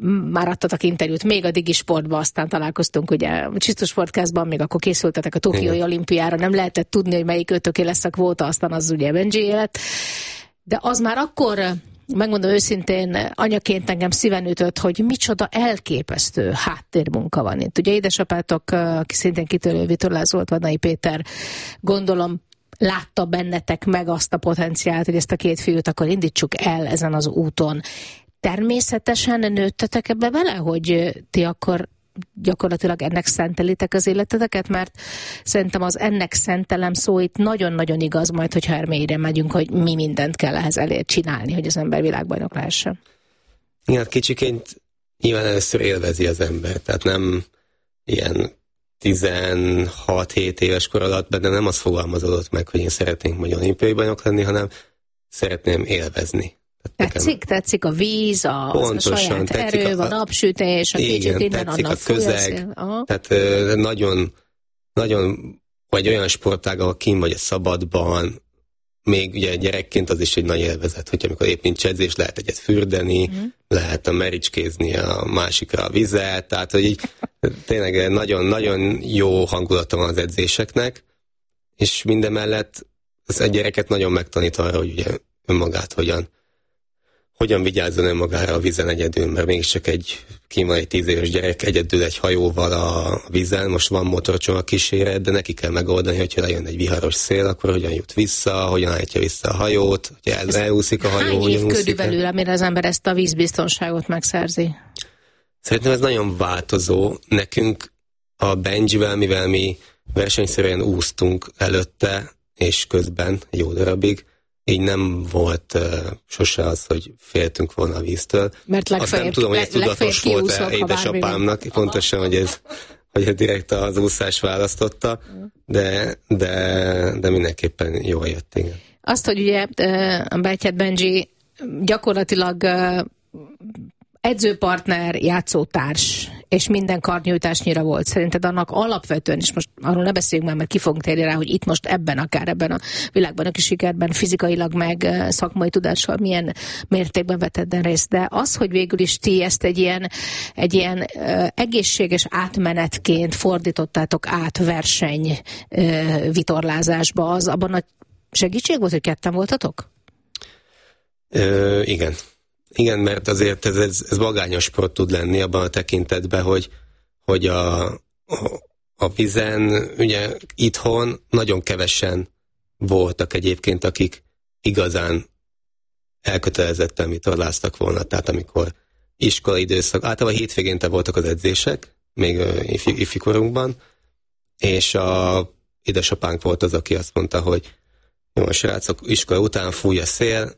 már adtatok interjút, még a Digisportban, aztán találkoztunk ugye a Csisztus Podcastban, még akkor készültetek a Tokiói olimpiára, nem lehetett tudni, hogy melyik ötöké lesz a kvóta, aztán az ugye Benji élet. De az már akkor, megmondom őszintén, anyaként engem szíven ütött, hogy micsoda elképesztő háttérmunka van itt. Ugye édesapátok, aki szintén kitörő vitorláz volt, Vadnai Péter, gondolom látta bennetek meg azt a potenciált, hogy ezt a két fiút akkor indítsuk el ezen az úton. Természetesen nőttetek ebbe bele, hogy ti akkor gyakorlatilag ennek szentelitek az életeteket, mert szerintem az ennek szentelem szó itt nagyon-nagyon igaz majd, hogyha ermélyre megyünk, hogy mi mindent kell ehhez csinálni, hogy az ember világbajnok lehessen. Igen, kicsiként nyilván először élvezi az ember, tehát nem ilyen 16-7 éves kor alatt benne nem az fogalmazódott meg, hogy én szeretnék majd olimpiai bajnok lenni, hanem szeretném élvezni. Tetszik a víz, a saját erő, a napsütés, a kicsit innen annak közeg. Tehát nagyon, vagy olyan sportág, ahol kín vagy a szabadban, még ugye gyerekként az is egy nagy élvezet, hogy amikor épp nincs edzés, lehet egyet fürdeni, lehet a mericskézni a másikra a vizet, tehát hogy így tényleg nagyon-nagyon jó hangulata van az edzéseknek, és mindemellett az egy gyereket nagyon megtanít arra, hogy ugye önmagát hogyan vigyázzon önmagára a vízen egyedül, mert mégiscsak kín van egy 10 éves gyerek egyedül egy hajóval a vízen, most van motorcsónak kíséret, de neki kell megoldani, hogyha lejön egy viharos szél, akkor hogyan jut vissza, hogyan állítja vissza a hajót, hogyha elúszik a hajó. Hány év körülbelül, amire az ember ezt a vízbiztonságot megszerzi? Szerintem ez nagyon változó. Nekünk a Benjivel, mivel mi versenyszerűen úsztunk előtte, és közben jó darabig, így nem volt sose az, hogy féltünk volna a víztől. Mert azt nem tudom, hogy ez tudatos volt-e édesapámnak, pontosan, hogy ez direkt az úszás választotta, de mindenképpen jól jött, igen. Azt, hogy ugye a Bejtjed Benji gyakorlatilag edzőpartner, játszótárs, és minden karnyújtásnyira volt. Szerinted annak alapvetően, és most arról ne beszéljünk már, mert ki fogunk térni rá, hogy itt most ebben a világban, a sikerben, fizikailag meg szakmai tudással milyen mértékben vetted részt. De az, hogy végül is ti ezt egy ilyen egészséges átmenetként fordítottátok át verseny vitorlázásba, az abban a segítség volt, hogy ketten voltatok? Igen. Igen, mert azért ez magányos sport tud lenni abban a tekintetben, hogy a vízen, ugye itthon nagyon kevesen voltak egyébként, akik igazán elkötelezetten vitorláztak volna. Tehát amikor iskolai időszak, általában hétvégénte voltak az edzések, még ifjikorunkban, és a édesapánk volt az, aki azt mondta, hogy jó, a srácok, iskola után fúj a szél,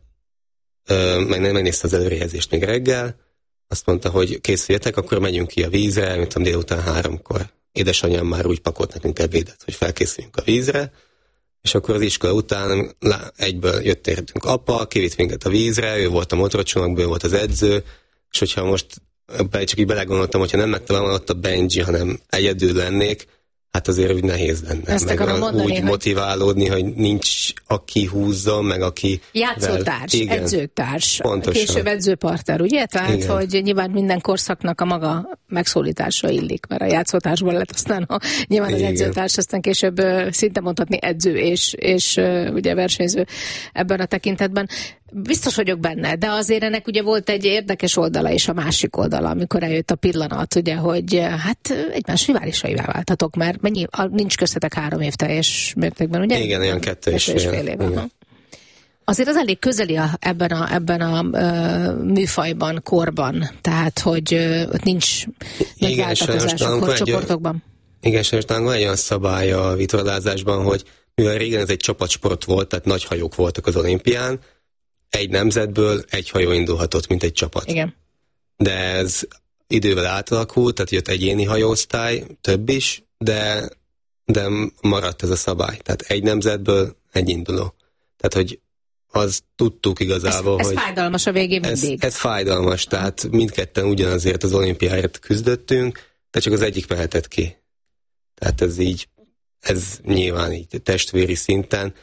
megnézte az előrejelzést még reggel, azt mondta, hogy készüljetek, akkor megyünk ki a vízre, mint tudom, délután 3-kor. Édesanyám már úgy pakolt nekünk ebédet, hogy felkészüljünk a vízre, és akkor az iskola után egyből jött értünk apa, kivitt minket a vízre, ő volt a motorcsónakból, ő volt az edző, és hogyha most csak így belegondoltam, hogyha nem lett volna ott a Benji, hanem egyedül lennék, hát azért úgy nehéz lenne. Ezt meg mondani, úgy motiválódni, hogy nincs aki húzzon, meg aki... Játszótárs, edzőtárs, pontosan. Később edzőpartner, ugye? Tehát, igen. hogy nyilván minden korszaknak a maga megszólítása illik, mert a játszótársból lett aztán nyilván az edzőtárs, aztán később szinte mondhatni edző és ugye versenyző ebben a tekintetben. Biztos vagyok benne, de azért ennek ugye volt egy érdekes oldala és a másik oldala, amikor eljött a pillanat, ugye, hogy hát egymás riválisaivá váltatok, mert nincs köztetek 3 év teljes mértékben, ugye? Igen, olyan 2,5 év. Azért az elég közeli ebben a műfajban, korban, tehát, hogy ott nincs nagy változás a korcsoportokban. Igen, sajnos talán van egy olyan szabály a vitorlázásban, hogy mivel régen ez egy csapatsport volt, tehát nagy hajók voltak az olimpián, egy nemzetből egy hajó indulhatott, mint egy csapat. Igen. De ez idővel átalakult, tehát jött egyéni hajóosztály, több is, de maradt ez a szabály. Tehát egy nemzetből egy induló. Tehát, hogy az tudtuk igazából, ez hogy... Ez fájdalmas a végén mindig. Ez fájdalmas, tehát mindketten ugyanazért az olimpiáért küzdöttünk, de csak az egyik mehetett ki. Tehát ez nyilván így testvéri szinten.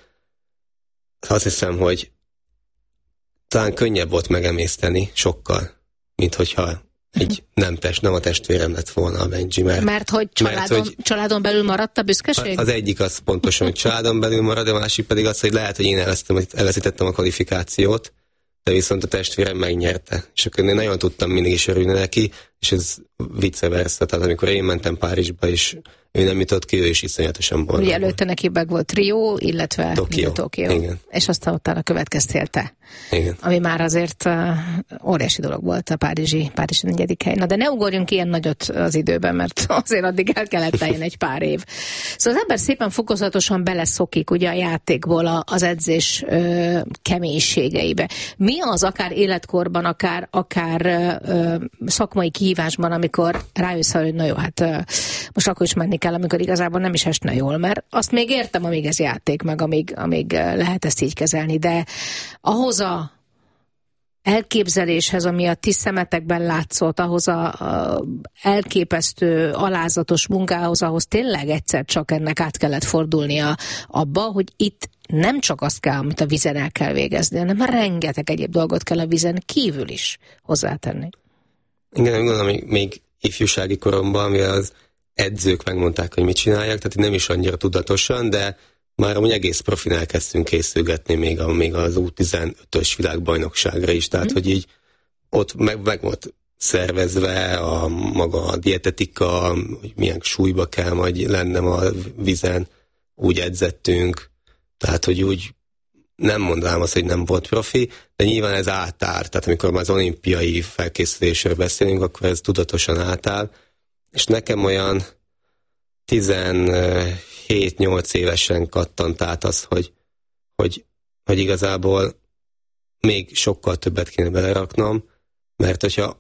Azt hiszem, hogy talán könnyebb volt megemészteni sokkal, mint hogyha nem a testvérem lett volna a Benji, mert hogy családon belül maradt a büszkeség? Az egyik az pontosan, hogy családon belül marad, a másik pedig az, hogy lehet, hogy én elveszítettem a kvalifikációt, de viszont a testvérem megnyerte. És akkor én nagyon tudtam mindig is örülni neki, és ez vice versa. Tehát amikor én mentem Párizsba, és ő nem jutott ki, ő is iszonyatosan boldog. Ugye előtte neki meg volt Rio, illetve Tokió. Igen. És aztán utána következtél te. Igen. Ami már azért óriási dolog volt a Párizsi 4. hely. Na de ne ugorjunk ilyen nagyot az időben, mert azért addig el kellett teljen egy pár év. Szóval az ember szépen fokozatosan beleszokik ugye a játékból az edzés keménységeibe. Mi az akár életkorban, akár szakmai kihívásban, amikor rájössz, hogy na jó, hát most akkor is menni kell, amikor igazából nem is esne jól, mert azt még értem, amíg ez játék, meg amíg lehet ezt így kezelni, de ahhoz a elképzeléshez, ami a ti szemetekben látszott, ahhoz a elképesztő, alázatos munkához, ahhoz tényleg egyszer csak ennek át kellett fordulnia abba, hogy itt nem csak azt kell, amit a vízen el kell végezni, hanem rengeteg egyéb dolgot kell a vízen kívül is hozzátenni. Igen, gondolom, még ifjúsági koromban, mivel az edzők megmondták, hogy mit csinálják, tehát nem is annyira tudatosan, de már amúgy egész profin elkezdtünk készülgetni még az U15-ös világbajnokságra is, tehát hogy így ott meg volt szervezve a maga a dietetika, hogy milyen súlyba kell majd lennem a vízen, úgy edzettünk, tehát hogy úgy nem mondanám azt, hogy nem volt profi, de nyilván ez átáll, tehát amikor már az olimpiai felkészülésről beszélünk, akkor ez tudatosan átáll, és nekem olyan 17-8 évesen kattant át az, hogy igazából még sokkal többet kéne beleraknom, mert hogyha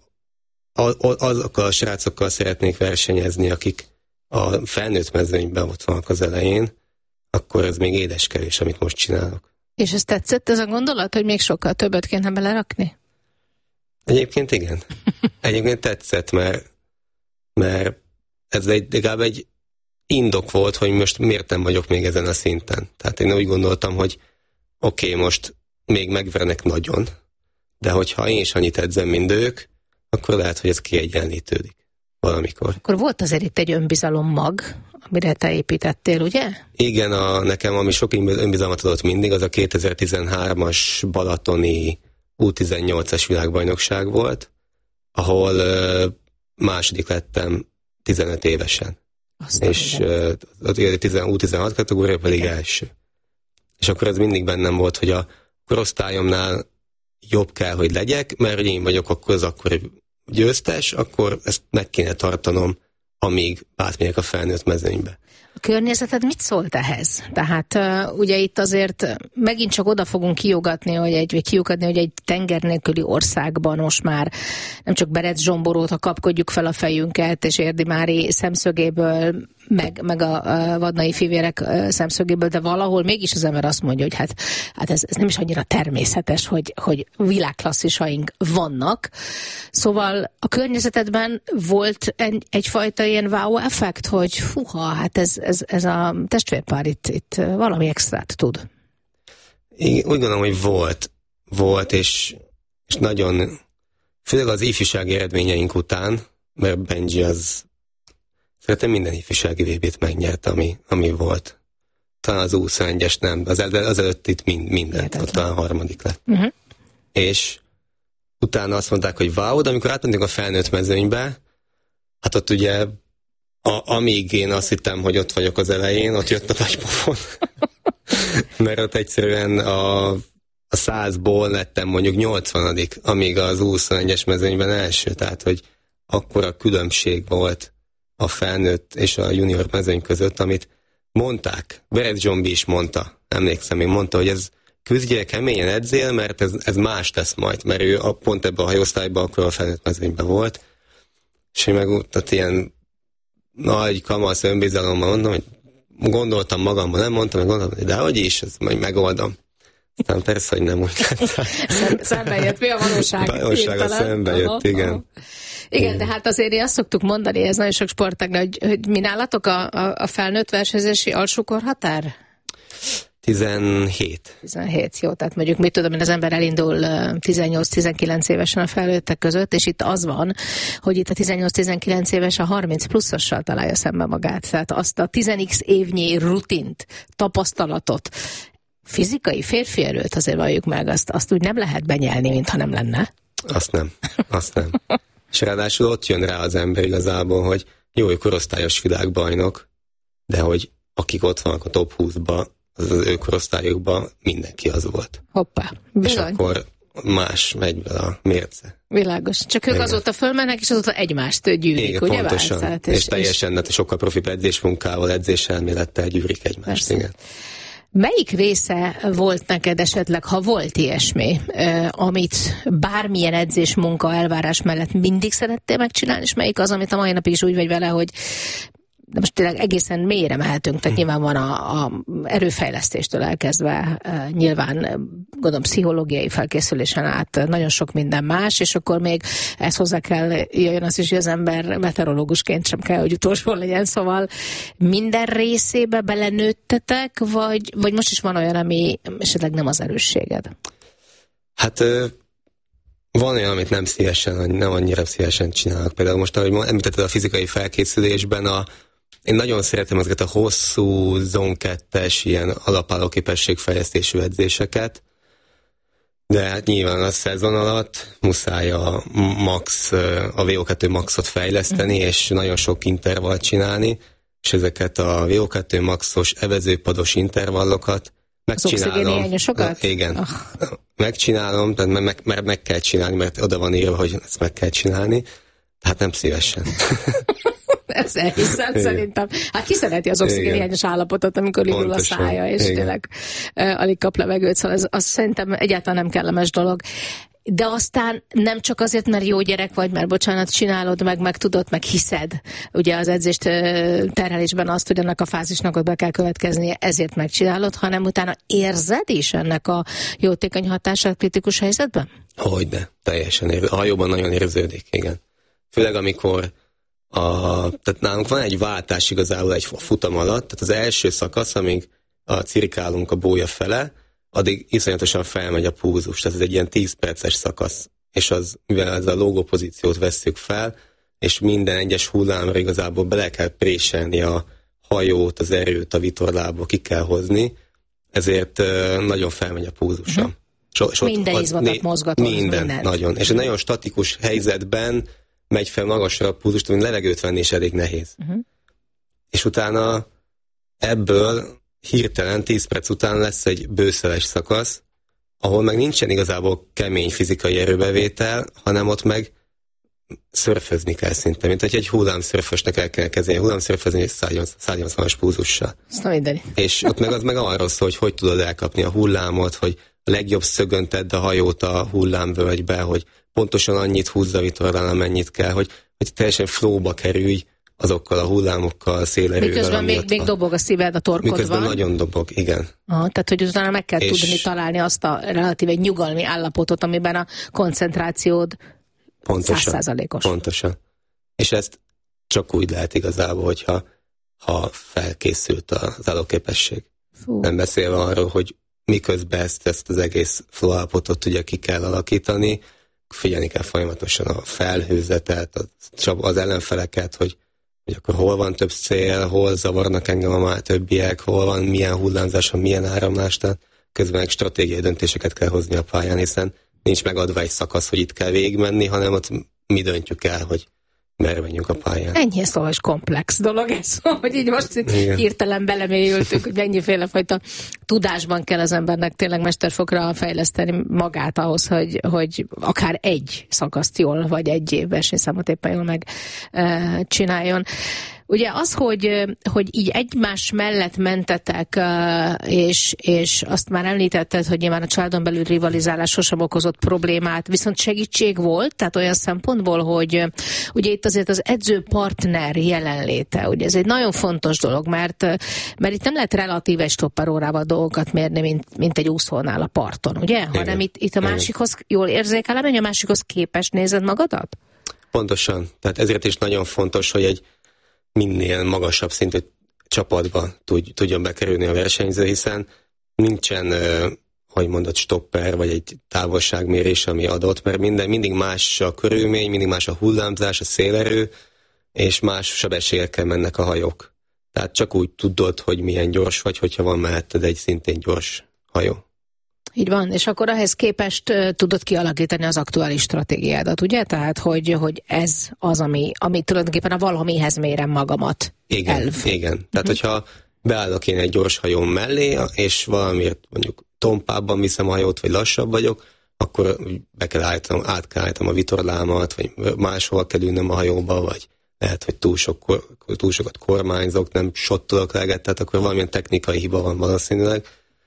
azokkal a srácokkal szeretnék versenyezni, akik a felnőtt mezőnyben ott vannak az elején, akkor ez még édeskevés, amit most csinálok. És ez tetszett, ez a gondolat, hogy még sokkal többet kéne belerakni? Egyébként igen. Egyébként tetszett, mert ez legalább egy indok volt, hogy most miért nem vagyok még ezen a szinten. Tehát én úgy gondoltam, hogy oké, most még megvernek nagyon, de hogyha én is annyit edzem, mint ők, akkor lehet, hogy ez kiegyenlítődik valamikor. Akkor volt azért itt egy önbizalommag, amire te építettél, ugye? Igen, nekem ami sok önbizalmat adott mindig, az a 2013-as balatoni U18-as világbajnokság volt, ahol második lettem 15 évesen. És a U16 kategória pedig első. És akkor ez mindig bennem volt, hogy a korosztályomnál jobb kell, hogy legyek, mert hogy én vagyok akkor az akkori győztes, akkor ezt meg kéne tartanom, amíg átmegyek a felnőtt mezőnybe. A környezeted mit szólt ehhez? Tehát ugye itt azért megint csak oda fogunk kiukadni, hogy egy tenger nélküli országban most már nem csak Berec Zsomborót, ha kapkodjuk fel a fejünket, és Érdi Mári szemszögéből, meg a vadnai fivérek szemszögéből, de valahol mégis az ember azt mondja, hogy hát ez nem is annyira természetes, hogy világklasszisaink vannak. Szóval a környezetedben volt egyfajta ilyen wow effekt, hogy hát ez a testvérpár itt valami extrát tud. Én úgy gondolom, hogy volt és nagyon, főleg az ifjúsági eredményeink után, mert Benji az szerintem minden ifjúsági VB-t megnyert, ami volt. Talán az U21-es nem, az előtt itt mindent, ott talán harmadik lett. Uh-huh. És utána azt mondták, hogy wow, de amikor átmentünk a felnőtt mezőnybe, hát ott ugye amíg én azt hittem, hogy ott vagyok az elején, ott jött a nagy pofon. Mert ott egyszerűen a 100-ból lettem mondjuk 80. amíg az U21-es mezőnyben első, tehát hogy akkora különbség volt a felnőtt és a junior mezőny között, amit mondták. Berec Zsombi is mondta, emlékszem, még mondta, hogy ez küzdjél, keményen edzél, mert ez más lesz majd, mert ő pont ebben a hajóosztályban akkor a felnőtt mezőnyben volt, és én meg tehát ilyen nagy kamasz önbizalommal mondom, hogy gondoltam magamban, nem mondtam, hogy gondoltam, de hogy is, ezt majd megoldom. Aztán persze, hogy nem úgy lett. Szembe jött, mi a valóság? Valóság szembe jött, igen. Igen, de hát azért azt szoktuk mondani, ez nagyon sok sportágnál, hogy mi nálatok a felnőtt versenyzési alsó korhatár? 17. 17, jó, tehát mondjuk mit tudom én, az ember elindul 18-19 évesen a felnőttek között, és itt az van, hogy itt a 18-19 éves a 30 pluszossal találja szembe magát. Tehát azt a 10x évnyi rutint, tapasztalatot, fizikai férfi erőt azért valljuk meg, azt úgy nem lehet benyelni, mintha nem lenne. Azt nem. És ráadásul ott jön rá az ember igazából, hogy jó, korosztályos világbajnok, de hogy akik ott vannak a top 20-ba, az ő korosztályokban mindenki az volt. Hoppá, bizony. És akkor más megy vele a mérce. Világos. Csak ők azóta fölmennek, és azóta egymást gyűrik, igen, ugye? Pontosan. Válszát, és teljesen sokkal profibb edzésmunkával, edzéselmélettel gyűrik egymást. Igen. Melyik része volt neked esetleg, ha volt ilyesmi, amit bármilyen edzésmunka elvárás mellett mindig szerettél megcsinálni, és melyik az, amit a mai napig is úgy vagy vele, hogy de most tényleg egészen mélyre mehetünk, tehát nyilván van a erőfejlesztéstől elkezdve, nyilván gondolom pszichológiai felkészülésen át nagyon sok minden más, és akkor még ezt hozzá kell jöjjön az is, hogy az ember meteorológusként sem kell, hogy utolsó legyen, szóval minden részébe belenőttetek, vagy most is van olyan, ami esetleg nem az erősséged? Hát van olyan, amit nem annyira szívesen csinálok. Például most, ahogy említetted a fizikai felkészülésben, én nagyon szeretem ezeket a hosszú zone 2-es ilyen alapálló képességfejlesztésű edzéseket, de hát nyilván a szezon alatt muszáj a VO2 maxot fejleszteni, és nagyon sok intervallt csinálni, és ezeket a VO2 maxos evezőpados intervallokat megcsinálom. Igen. Megcsinálom, tehát mert meg kell csinálni, mert oda van írva, hogy ezt meg kell csinálni, tehát nem szívesen. Ez elhiszem szerintem. Hát ki szereti az oxigénhiányos állapotot, amikor indul a szája, és tényleg alig kap levegőt, szóval az szerintem egyáltalán nem kellemes dolog. De aztán nem csak azért, mert jó gyerek vagy, mert bocsánat, csinálod meg tudod, meg hiszed. Ugye az edzést terhelésben azt, hogy ennek a fázisnak ott be kell következnie, ezért megcsinálod, hanem utána érzed is ennek a jótékony hatását kritikus helyzetben? Hogyne, teljesen a hajóban nagyon érződik, igen. Főleg amikor tehát nálunk van egy váltás igazából egy futam alatt, tehát az első szakasz, amíg cirkálunk a bója fele, addig iszonyatosan felmegy a pulzus, tehát ez egy ilyen 10 perces szakasz, és mivel ez a lógópozíciót vesszük fel, és minden egyes hullámra igazából bele kell préselni a hajót, az erőt, a vitorlából ki kell hozni, ezért nagyon felmegy a pulzusom. Minden izmatot mozgatod. Minden, nagyon. És egy nagyon statikus helyzetben megy fel magasra a pulzust, amit levegőt venni is elég nehéz. És utána ebből hirtelen 10 perc után lesz egy bőszeles szakasz, ahol meg nincsen igazából kemény fizikai erőbevétel, hanem ott meg szörfözni kell szinte, mint hogy egy hullámszörfösnek el kell kezdeni, hullámszörfözni és 180-as pulzussal. És ott meg az meg arról szól, hogy tudod elkapni a hullámot, hogy a legjobb szögön tedd a hajót a hullámvölgybe, hogy pontosan annyit húzz a vitorlán, amennyit kell, hogy teljesen flowba kerülj azokkal a hullámokkal, szélerővel. Miközben még dobog a szíved a torkodban. Miközben nagyon dobog, igen. Tehát, hogy utána meg kell tudni találni azt a relatíve nyugalmi állapotot, amiben a koncentrációd 100%-os. Pontosan. És ezt csak úgy lehet igazából, hogyha felkészült az állóképesség. Nem beszélve arról, hogy miközben ezt az egész flow állapotot ugye ki kell alakítani, figyelni kell folyamatosan a felhőzetet, az ellenfeleket, hogy akkor hol van több cél, hol zavarnak engem a többiek, hol van milyen hullámzás, milyen áramlás, tehát közben stratégiai döntéseket kell hozni a pályán, hiszen nincs megadva egy szakasz, hogy itt kell végigmenni, hanem ott mi döntjük el, hogy merre menjünk a pályán. Ennyi szóval komplex dolog ez, hogy így most itt hirtelen belemélyültünk, hogy mennyiféle fajta tudásban kell az embernek tényleg mesterfokra fejleszteni magát ahhoz, hogy akár egy szakaszt jól, vagy egy év versenyszámot éppen jól megcsináljon. Ugye az, hogy így egymás mellett mentetek, és azt már említetted, hogy nyilván a családon belül rivalizálás sosem okozott problémát, viszont segítség volt, tehát olyan szempontból, hogy ugye itt azért az edzőpartner jelenléte, ugye ez egy nagyon fontos dolog, mert itt nem lehet relatíve stopperórával dolgokat mérni, mint egy úszónál a parton, ugye? Igen. Hanem itt a másikhoz jól érzékelem, hogy a másikhoz képes nézed magadat? Pontosan. Tehát ezért is nagyon fontos, hogy egy minél magasabb szintű csapatba tudjon bekerülni a versenyző, hiszen nincsen, hogy mondod, stopper, vagy egy távolságmérés, ami adott, mert mindig más a körülmény, mindig más a hullámzás, a szélerő, és más sebességekkel mennek a hajók. Tehát csak úgy tudod, hogy milyen gyors vagy, hogyha van melletted egy szintén gyors hajó. Így van, és akkor ehhez képest tudod kialakítani az aktuális stratégiádat, ugye? Tehát, hogy ez az, ami tulajdonképpen a valamihez mérem magamat. Igen. Tehát, hogyha beállok én egy gyors hajón mellé, és valamiért mondjuk tompábban viszem a hajót, vagy lassabb vagyok, akkor át kell állítanom a vitorlámat, vagy máshol kell ülnöm a hajóba, vagy lehet, hogy túl sokat kormányzok, nem sottolok leget, tehát akkor valamilyen technikai hiba van valószínűleg,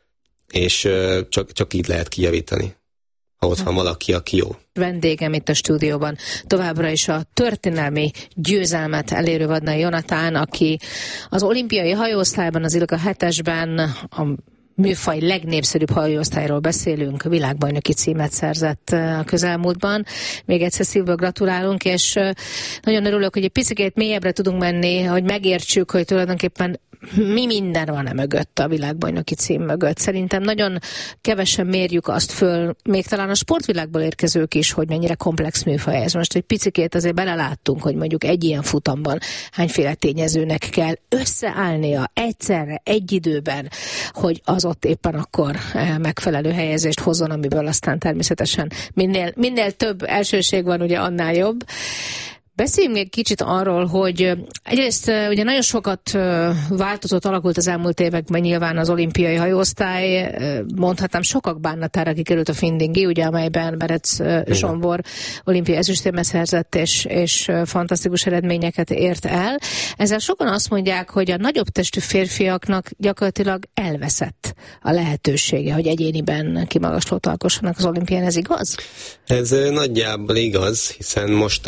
és csak így lehet kijavítani, ha ott van valaki, aki jó. Vendégem itt a stúdióban továbbra is a történelmi győzelmet elérő Vadnai Jonatán, aki az olimpiai hajóosztályban, az Ilka 7-esben a műfaj legnépszerűbb hajóosztályról beszélünk, világbajnoki címet szerzett a közelmúltban. Még egyszer szívből gratulálunk, és nagyon örülök, hogy egy picit mélyebbre tudunk menni, hogy megértsük, hogy tulajdonképpen mi minden van mögött, a világbajnoki cím mögött. Szerintem nagyon kevesen mérjük azt föl, még talán a sportvilágból érkezők is, hogy mennyire komplex műfaj ez. Most egy picikét azért beleláttunk, hogy mondjuk egy ilyen futamban hányféle tényezőnek kell összeállnia egyszerre, egy időben, hogy az ott éppen akkor megfelelő helyezést hozzon, amiből aztán természetesen minél több elsőség van, ugye annál jobb. Beszéljünk még kicsit arról, hogy egyrészt ugye nagyon sokat változott, alakult az elmúlt években nyilván az olimpiai hajóosztály, mondhatnám sokak bánatára kikerült a Findingi, ugye, amelyben Berec Zsombor olimpiai ezüstérmet szerzett, és fantasztikus eredményeket ért el. Ezzel sokan azt mondják, hogy a nagyobb testű férfiaknak gyakorlatilag elveszett a lehetősége, hogy egyéniben kimagaslót alkossanak az olimpián, ez igaz? Ez nagyjából igaz, hiszen most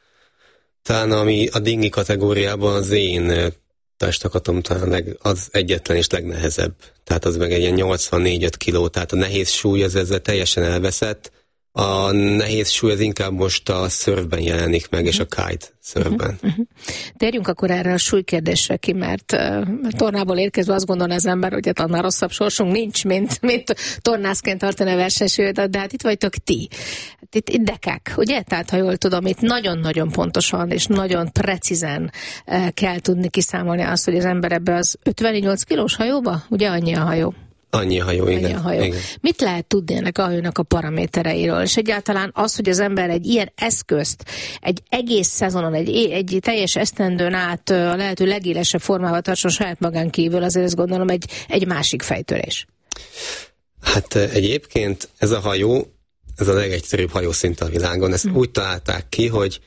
talán ami a dingi kategóriában az én testakatom talán az egyetlen és legnehezebb. Tehát az meg egy ilyen 84-5 kiló, tehát a nehéz súly az ezzel teljesen elveszett. A nehéz súly az inkább most a szörfben jelenik meg, és a kite szörfben. Térjünk akkor erre a súlykérdésre ki, mert tornából érkezve azt gondolna az ember, hogy hát annál rosszabb sorsunk nincs, mint tornászként tartani a versenysúlyt, de hát itt vagytok ti. Itt dekák, ugye? Tehát, ha jól tudom, itt nagyon-nagyon pontosan és nagyon precízen kell tudni kiszámolni azt, hogy az ember ebbe az 58 kilós hajóba, ugye annyi a hajó? Annyi a hajó, igen. Mit lehet tudni ennek a hajónak a paramétereiről? És egyáltalán az, hogy az ember egy ilyen eszközt egy egész szezonon, egy teljes esztendőn át a lehető legélesebb formával tartson saját magán kívül, azért ezt gondolom egy másik fejtörés. Hát egyébként ez a hajó, ez a legegyszerűbb hajószint a világon. Ezt úgy találták ki,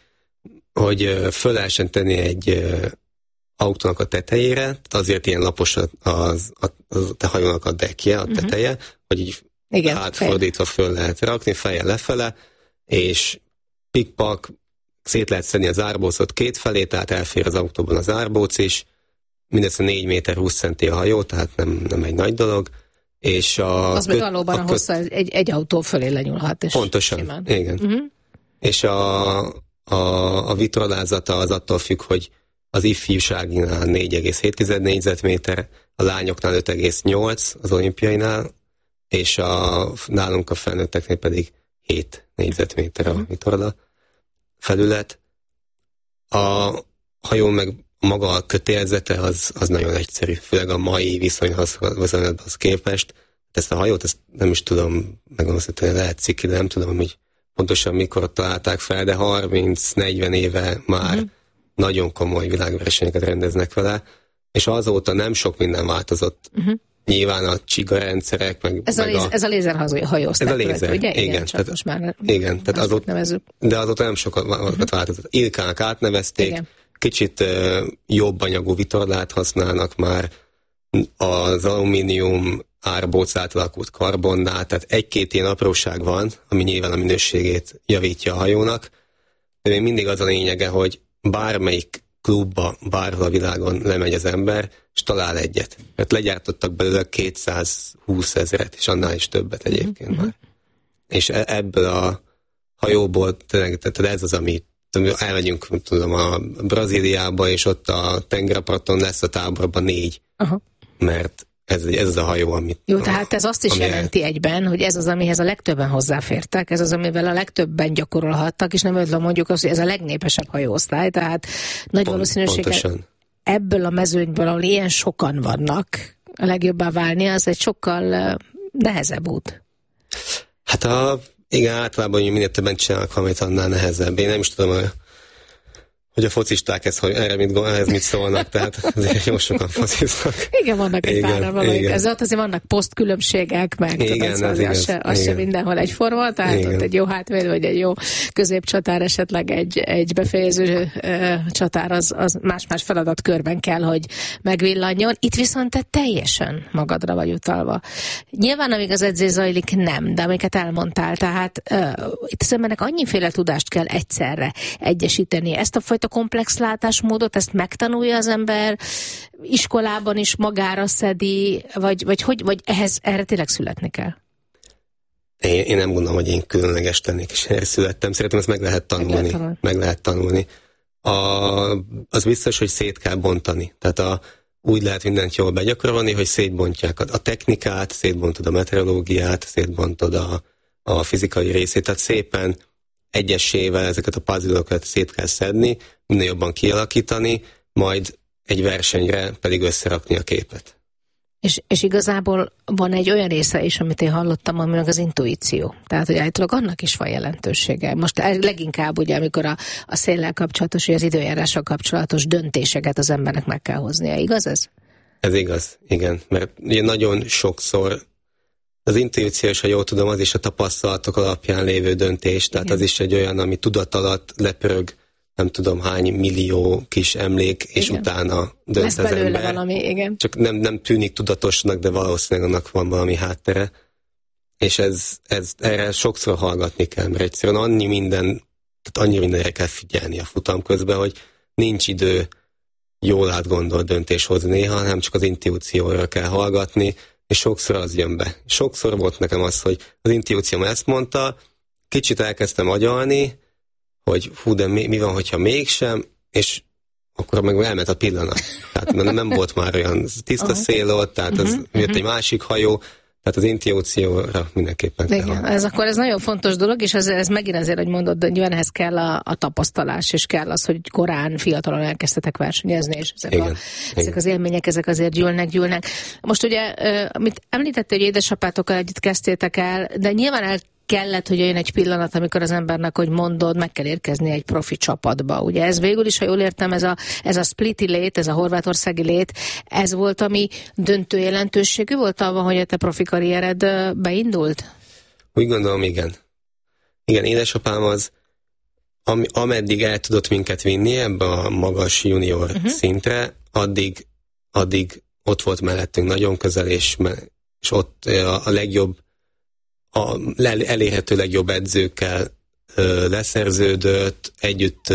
hogy föl lehessen tenni egy autónak a tetejére, azért ilyen lapos a hajónak a dekje, a teteje, hogy így átfordítva föl lehet rakni, fejjel lefele, és pikpak, szét lehet szedni az árbócot kétfelé, tehát elfér az autóban az árbóc is, mindössze 4 méter 20 centi a hajó, tehát nem egy nagy dolog, és az meg valóban a hossza egy autó fölé lenyúlhat. Pontosan, simán. Igen. És a vitorlázata az attól függ, hogy az ifjúságinál 4,7 négyzetméter, a lányoknál 5,8 az olimpiainál, és nálunk a felnőtteknél pedig 7 négyzetméter a vitorla felület. A hajó meg maga a kötélzete az nagyon egyszerű, főleg a mai viszonyhoz képest. Ezt a hajót ezt nem is tudom megmondani, lehet ciki, de nem tudom, hogy pontosan mikor találták fel, de 30-40 éve már nagyon komoly világversenyeket rendeznek vele, és azóta nem sok minden változott. Nyilván a csigarendszerek, meg ez a lézer hajóosztály. Ez a lézer, ugye? Igen, csak most már tehát azóta nem sokat változott. Ilkának átnevezték, igen. Kicsit jobb anyagú vitorlát használnak már, az alumínium árbóc átalakult karbonnál, tehát egy-két ilyen apróság van, ami nyilván a minőségét javítja a hajónak, de még mindig az a lényege, hogy bármelyik klubba, bárhol a világon lemegy az ember, és talál egyet. Mert legyártottak belőle 220 000, és annál is többet egyébként már. És ebből a hajóból, tehát ez az, amit elmegyünk, tudom, a Brazíliába, és ott a tengerparton lesz a táborban 4. Mert ez az a hajó, amit... Jó, tehát ez azt is jelenti egyben, hogy ez az, amihez a legtöbben hozzáfértek, ez az, amivel a legtöbben gyakorolhattak, és nem ödlöm mondjuk azt, hogy ez a legnépesebb hajóosztály, tehát nagy valószínűséggel ebből a mezőnyből, ahol ilyen sokan vannak, a legjobbá válni, az egy sokkal nehezebb út. Hát igen, általában minél többen csinálnak valamit, annál nehezebb. Én nem is tudom, hogy a focisták ehhez mit szólnak, tehát azért jó sokan fociznak. Igen, vannak egy páran valamik. Ezért azért vannak posztkülönbségek, meg igen, az sem mindenhol egyforma, tehát igen. Ott egy jó hátvéd, vagy egy jó középcsatár, esetleg egy befejező csatár, az más-más feladatkörben kell, hogy megvillanjon. Itt viszont te teljesen magadra vagy utalva. Nyilván, amíg az edzés zajlik, nem, de amiket elmondtál, tehát itt az embernek annyiféle tudást kell egyszerre egyesíteni. Ezt a fajta komplex látásmódot, ezt megtanulja az ember, iskolában is magára szedi, vagy erre tényleg születni kell? Én nem gondolom, hogy én különleges tennék, és erre születtem. Szerintem ezt meg lehet tanulni. Az biztos, hogy szét kell bontani. Tehát úgy lehet mindent jól begyakorolni, hogy szétbontják a technikát, szétbontod a meteorológiát, szétbontod a fizikai részét, tehát szépen egyesével ezeket a puzzle-okat szét kell szedni, minél jobban kialakítani, majd egy versenyre pedig összerakni a képet. És igazából van egy olyan része is, amit én hallottam, ami meg az intuíció. Tehát, hogy állítólag annak is van jelentősége. Most leginkább ugye, amikor a széllel kapcsolatos, vagy az időjárással kapcsolatos döntéseket az embernek meg kell hoznia. Igaz ez? Ez igaz, igen. Mert ugye nagyon sokszor az intuíció, és ha jól tudom, az is a tapasztalatok alapján lévő döntés, tehát igen. Az is egy olyan, ami tudat alatt lepörög, nem tudom hány millió kis emlék, és igen. Utána dönt lesz az ember. Valami, igen. Csak nem tűnik tudatosnak, de valószínűleg annak van valami háttere. És erre sokszor hallgatni kell, mert egyszerűen annyi mindenre kell figyelni a futam közben, hogy nincs idő jól átgondolt döntés hozni néha, hanem csak az intuícióra kell hallgatni, és sokszor az jön be. Sokszor volt nekem az, hogy az intuícióm ezt mondta, kicsit elkezdtem agyalni, hogy hú, de mi van, hogyha mégsem, és akkor meg elment a pillanat. Tehát nem volt már olyan tiszta szél ott, tehát jött egy másik hajó, tehát az intuícióra mindenképpen kell. Igen, ez nagyon fontos dolog, és ez megint azért, hogy mondod, de nyilván ehhez kell a tapasztalás, és kell az, hogy korán, fiatalon elkezdtetek versenyezni, és ezek az élmények, ezek azért gyűlnek. Most ugye, amit említettél, hogy édesapátokkal együtt kezdtétek el, de nyilván kellett, hogy jöjjön egy pillanat, amikor az embernek, hogy mondod, meg kell érkezni egy profi csapatba. Ugye ez végül is, ha jól értem, ez a spliti lét, ez a horvátországi lét, ez volt, ami döntő jelentőségű volt abban, hogy a te profi karriered beindult? Úgy gondolom, igen. Igen, édesapám az, ameddig el tudott minket vinni ebbe a magas junior szintre, addig ott volt mellettünk nagyon közel, és ott a legjobb elérhető legjobb edzőkkel leszerződött, együtt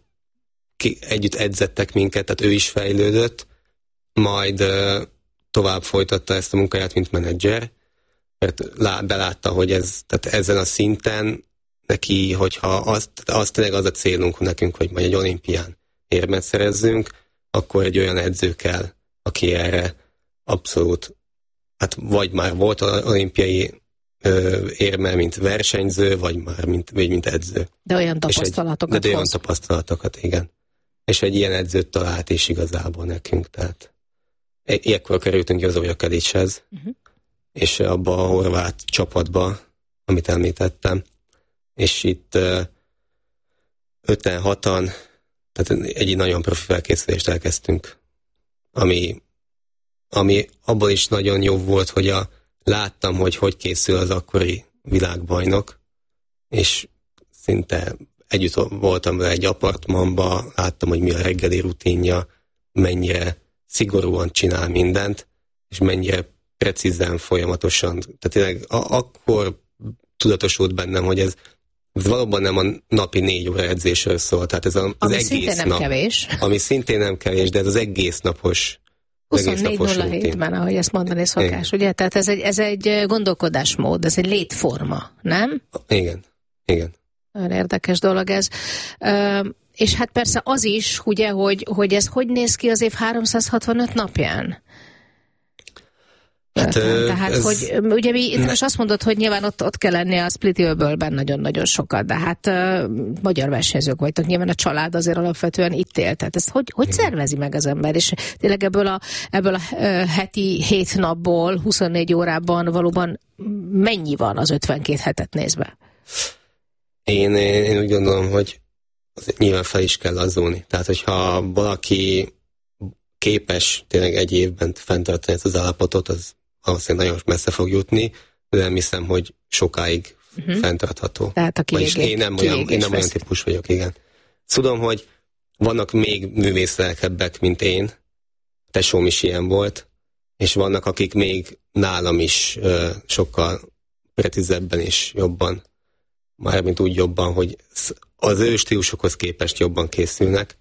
edzettek minket, tehát ő is fejlődött, majd tovább folytatta ezt a munkáját, mint menedzser, mert belátta, hogy tehát ezen a szinten neki, hogyha az tényleg az a célunk nekünk, hogy majd egy olimpián érmet szerezzünk, akkor egy olyan edző kell, aki erre abszolút, hát vagy már volt olimpiai érme, mint versenyző, vagy már mint edző. De olyan tapasztalatokat de olyan tapasztalatokat, igen. És egy ilyen edzőt talált is igazából nekünk, tehát ilyenkor kerültünk ki az Olyokedicshez, és abba a horvát csapatba, amit említettem, és itt 5-6-an, tehát egy nagyon profi felkészülést elkezdtünk, ami abban is nagyon jó volt, hogy láttam, hogy készül az akkori világbajnok, és szinte együtt voltam vele egy apartmanban, láttam, hogy mi a reggeli rutinja, mennyire szigorúan csinál mindent, és mennyire precízen, folyamatosan. Tehát tényleg akkor tudatosult bennem, hogy ez valóban nem a napi 4 óra edzésről szól, tehát ez az egész nap. Kevés. Ami szintén nem kevés, de ez az egész napos 24-07-ben, ahogy ezt mondani szokás, ugye? Tehát ez egy gondolkodásmód, ez egy létforma, nem? Igen. Nagyon érdekes dolog ez. És hát persze az is, ugye, hogy ez hogy néz ki az év 365 napján? Tehát, hogy ugye itt most azt mondod, hogy nyilván ott kell lenni a Split Öbölben nagyon-nagyon sokat, de hát magyar versenyzők vagytok, nyilván a család azért alapvetően itt él. Tehát ezt hogy szervezi meg az ember? És tényleg ebből a heti 7 napból 24 órában valóban mennyi van az 52 hetet nézve? Én úgy gondolom, hogy nyilván fel is kell lazulni. Tehát, hogyha valaki képes tényleg egy évben fenntartani ezt az állapotot, az valószínűleg nagyon messze fog jutni, de nem hiszem, hogy sokáig fenntartható. Tehát én nem olyan típus vagyok, igen. Tudom, hogy vannak még művészlelkebbek, mint én, tesóm is ilyen volt, és vannak, akik még nálam is sokkal precízebben és jobban, mármint úgy jobban, hogy az ő stílusokhoz képest jobban készülnek.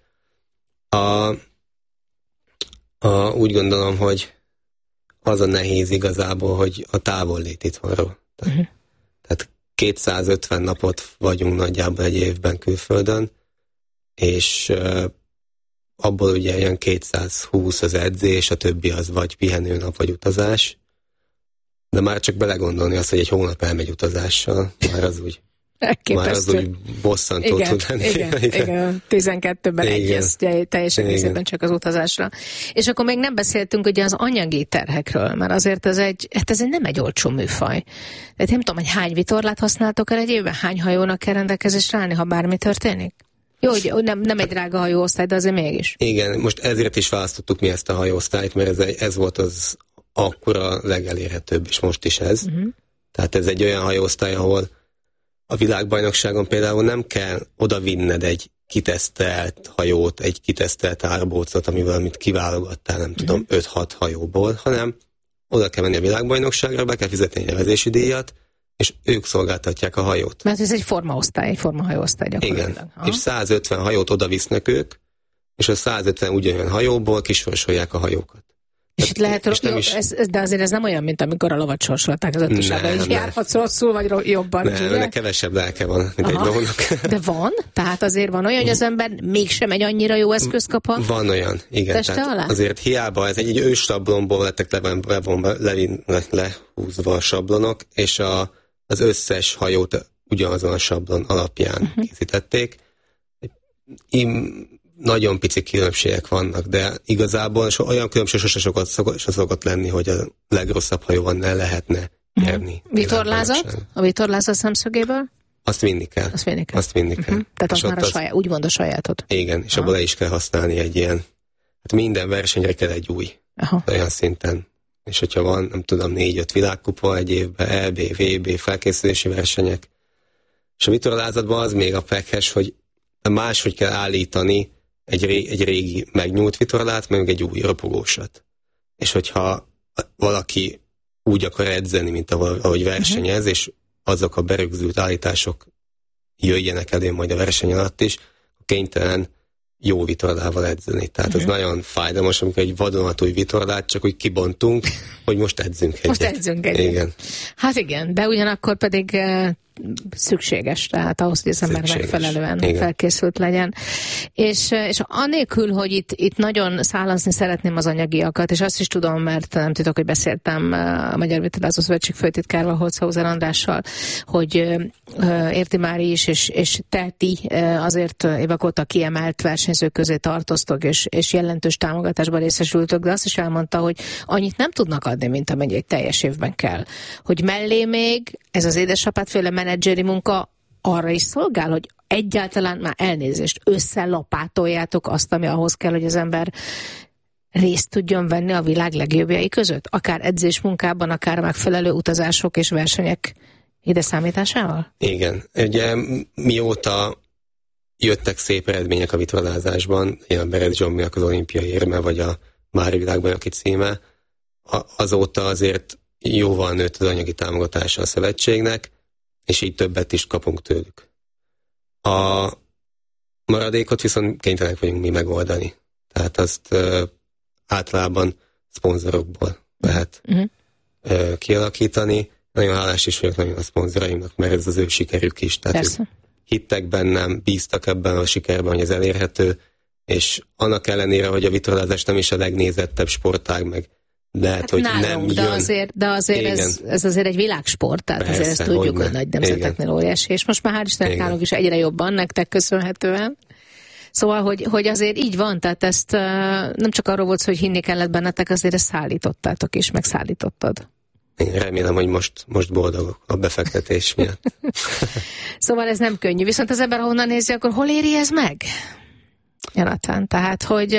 Úgy gondolom, hogy az a nehéz igazából, hogy a távollét itthonról. Tehát 250 napot vagyunk nagyjából egy évben külföldön, és abból ugye ilyen 220 az edzés, a többi az vagy pihenőnap, vagy utazás. De már csak belegondolni azt, hogy egy hónap elmegy utazással, már az úgy bosszantó tud lenni. Igen. 12-ben egyez teljesen részében csak az utazásra. És akkor még nem beszéltünk ugye az anyagi terhekről, mert azért ez nem egy olcsó műfaj. Tehát nem tudom, hogy hány vitorlát használtok el egy évben, hány hajónak kell rendelkezésre állni, ha bármi történik? Jó, hogy nem egy drága hajóosztály, de azért mégis. Igen, most ezért is választottuk mi ezt a hajóosztályt, mert ez volt az akkor a legelérhetőbb, és most is ez. Tehát ez egy olyan hajóosztály, ahol a világbajnokságon például nem kell odavinned egy kitesztelt hajót, egy kitesztelt árbócot, amivel amit kiválogattál, nem tudom, 5-6 hajóból, hanem oda kell menni a világbajnokságra, be kell fizetni egy nevezési díjat, és ők szolgáltatják a hajót. Mert ez egy formaosztály, egy formahajóosztály gyakorlatilag. Igen, és 150 hajót oda visznek ők, és a 150 ugyanolyan hajóból kisorsolják a hajókat. És itt lehet, de azért ez nem olyan, mint amikor a lovat sorsolták az ötösában, és járhatsz rosszul, vagy jobban. Nem, kevesebb lelke van, mint egy lónak. De van? Tehát azért van olyan, hogy az ember mégsem egy annyira jó eszköz kap a Van olyan, igen. Tehát azért hiába, ez egy őssablonból lettek lehúzva a sablonok, és az összes hajót ugyanazon a sablon alapján készítették. Nagyon pici különbségek vannak, de igazából olyan különbség sose szokott lenni, hogy a legrosszabb hajóval ne lehetne nyerni. Vitorlázat? A vitorlázat szemszögéből? Azt vinni kell. Azt vinni kell. Tehát az már úgymond a sajátod. Igen, és abban le is kell használni egy ilyen, hát minden versenyre kell egy új. Olyan szinten. És hogyha van, nem tudom, 4-5 világkupa egy évben, EB, VB, felkészülési versenyek. És a vitorlázatban az még a pekhes, hogy máshogy kell állítani egy régi megnyúlt vitorlát, meg egy új ropogósat. És hogyha valaki úgy akar edzeni, mint ahogy versenyez, és azok a berögzült állítások jöjjenek elő majd a verseny alatt is, kénytelen jó vitorlával edzeni. Tehát ez nagyon fájdalmas, amikor egy vadonatúj vitorlát csak úgy kibontunk, hogy most edzünk egyet. Igen. Hát igen, de ugyanakkor pedig szükséges, tehát ahhoz, hogy az ember megfelelően felkészült legyen. És anélkül, hogy itt nagyon szállazni szeretném az anyagiakat, és azt is tudom, mert nem tudok, hogy beszéltem a Magyar Vitorlázó Szövetség főtitkárval, Holzhauser Andrással, hogy Érti Mári is, és ti azért évek óta kiemelt versenyzők közé tartoztok, és jelentős támogatásban részesültök, de azt is elmondta, hogy annyit nem tudnak adni, mint amennyi egy teljes évben kell. Hogy mellé még ez az édesapádféle menedzseri munka arra is szolgál, hogy egyáltalán már elnézést összelapátoljátok azt, ami ahhoz kell, hogy az ember részt tudjon venni a világ legjobbjai között? Akár edzésmunkában, akár megfelelő utazások és versenyek ide számításával? Igen. Ugye mióta jöttek szép eredmények a vitorlázásban, ilyen Berez Zsombinak az olimpiai érme, vagy a Mári világbajnoki címe, azóta azért jóval nőtt az anyagi támogatása a szövetségnek, és így többet is kapunk tőlük. A maradékot viszont kénytelenek vagyunk mi megoldani. Tehát azt általában szponzorokból lehet kialakítani. Nagyon hálás is vagyok nagyon a szponzoraimnak, mert ez az ő sikerük is. Tehát hittek bennem, bíztak ebben a sikerben, hogy ez elérhető, és annak ellenére, hogy a vitorlázás nem is a legnézettebb sportág, meg lehet, hát hogy nálunk, nem jön. De azért ez azért egy világsport, tehát persze, azért ezt tudjuk, hogy nagy nemzeteknél óriási, és most már hál' Istennek nálunk is egyre jobban, nektek köszönhetően. Szóval, hogy azért így van, tehát ezt nem csak arról volt szó, hogy hinni kellett bennetek, azért ezt szállítottátok is, meg szállítottad. Én remélem, hogy most boldogok a befektetés miatt. Szóval ez nem könnyű, viszont az ember honnan nézi, akkor hol éri ez meg? Jonathan, tehát, hogy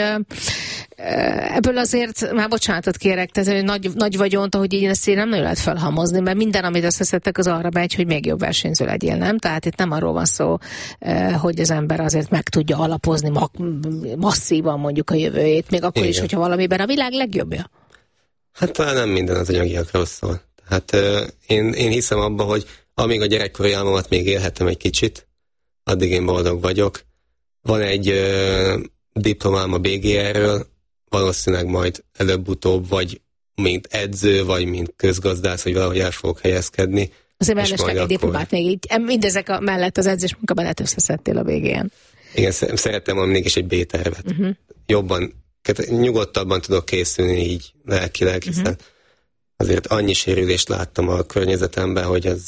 ebből azért, már bocsánatot kérek, tehát nagy vagyont, ahogy így ezt nem nagyon lehet felhamozni, mert minden, amit összeszedtek, az arra megy, hogy még jobb versenyző legyél, nem? Tehát itt nem arról van szó, hogy az ember azért meg tudja alapozni masszívan mondjuk a jövőjét, még akkor is, hogyha valamiben a világ legjobbja. Hát talán nem minden az anyagiakról szól. Hát én hiszem abba, hogy amíg a gyerekkori álmomat még élhetem egy kicsit, addig én boldog vagyok. Van egy diplomám a BGR-ről, valószínűleg majd előbb-utóbb, vagy mint edző, vagy mint közgazdász, hogy valahogy el fogok helyezkedni. Azért mellesleg egy diplomát még így, mindezek mellett az edzés munka mellett összeszedtél a végén. Igen, szerettem volna mégis egy B-tervet. Jobban, nyugodtabban tudok készülni így lelkileg, hiszen azért annyi sérülést láttam a környezetemben,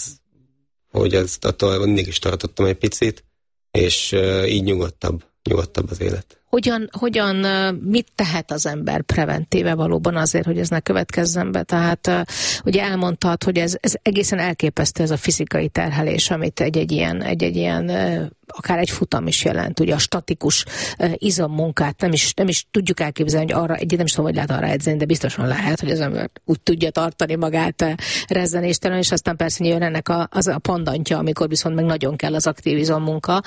hogy ez attól mindig is tartottam egy picit, és így nyugodtabb az élet. Hogyan mit tehet az ember preventíve valóban azért, hogy ez ne következzen be? Tehát ugye elmondtad, hogy ez egészen elképesztő ez a fizikai terhelés, amit egy ilyen akár egy futam is jelent, ugye a statikus izommunkát nem is tudjuk elképzelni, hogy arra, nem is tudom, hogy lehet arra edzeni, de biztosan lehet, hogy az ember úgy tudja tartani magát rezzenéstelen, és aztán persze nyilván ennek az a pandantja, amikor viszont meg nagyon kell az aktív izommunka.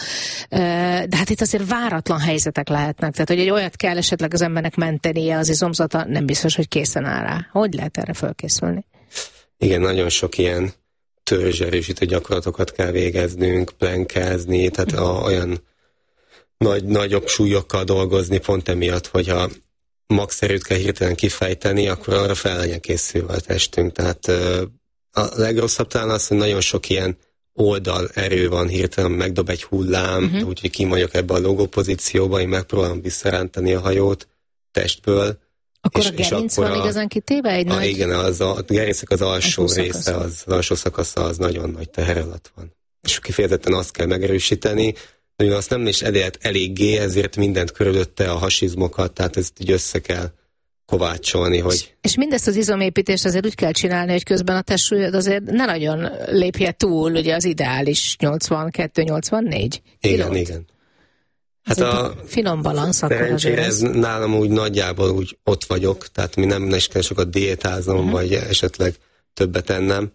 De hát itt azért váratlan helyzetek lehetnek, tehát hogy egy olyat kell esetleg az embernek mentenie az izomzata, nem biztos, hogy készen áll rá. Hogy lehet erre felkészülni? Igen, nagyon sok ilyen törzserősítő gyakorlatokat kell végeznünk, plenkázni, tehát olyan nagyobb súlyokkal dolgozni pont emiatt, hogyha max erőt kell hirtelen kifejteni, akkor arra fel legyen készülve a testünk. Tehát a legrosszabb talán az, hogy nagyon sok ilyen oldal erő van, hirtelen megdob egy hullám, úgyhogy kimondjuk ebbe a logópozícióba, én megpróbálom visszarántani a hajót testből. Akkor a gerinc van igazán kitéve? Igen, a gerincnek az alsó része, az alsó szakasza az nagyon nagy teher alatt van. És kifejezetten azt kell megerősíteni, de azt nem is elért eléggé, ezért mindent körülötte, a hasizmokat, tehát ezt így össze kell kovácsolni, hogy... És mindezt az izomépítést azért úgy kell csinálni, hogy közben a testsúlyod azért ne nagyon lépje túl, ugye az ideális 82-84 kilót. Igen. Hát a finom balansz akkor szerencsére ez nálam úgy nagyjából úgy ott vagyok, tehát mi nem is kell sokat diétáznom, vagy esetleg többet ennem,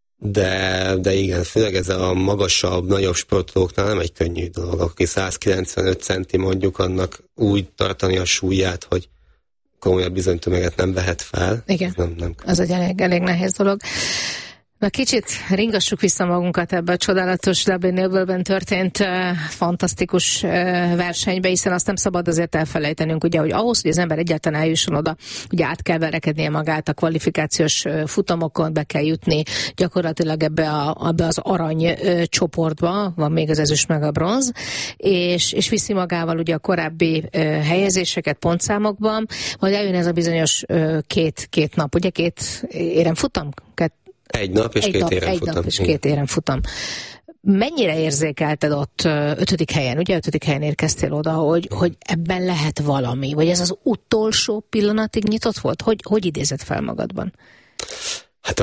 de igen, főleg ez a magasabb, nagyobb sportolóknál nem egy könnyű dolog, aki 195 centi mondjuk, annak úgy tartani a súlyát, hogy komolyabb bizonytömeget nem vehet fel. Igen, nem az egy elég nehéz dolog. Na kicsit ringassuk vissza magunkat ebbe a csodálatos Dublin Ovalben történt fantasztikus versenybe, hiszen azt nem szabad azért elfelejtenünk, ugye, hogy ahhoz, hogy az ember egyáltalán eljusson oda, ugye át kell verekednie magát a kvalifikációs futamokon, be kell jutni gyakorlatilag ebbe az arany csoportba, van még az ezüst meg a bronz, és viszi magával ugye a korábbi helyezéseket pontszámokban, majd eljön ez a bizonyos két nap, ugye 2 éremfutam? Egy nap és két éremfutam. Mennyire érzékelted ott 5. helyen, ugye 5. helyen érkeztél oda, hogy ebben lehet valami? Vagy ez az utolsó pillanatig nyitott volt? Hogy idézed fel magadban? Hát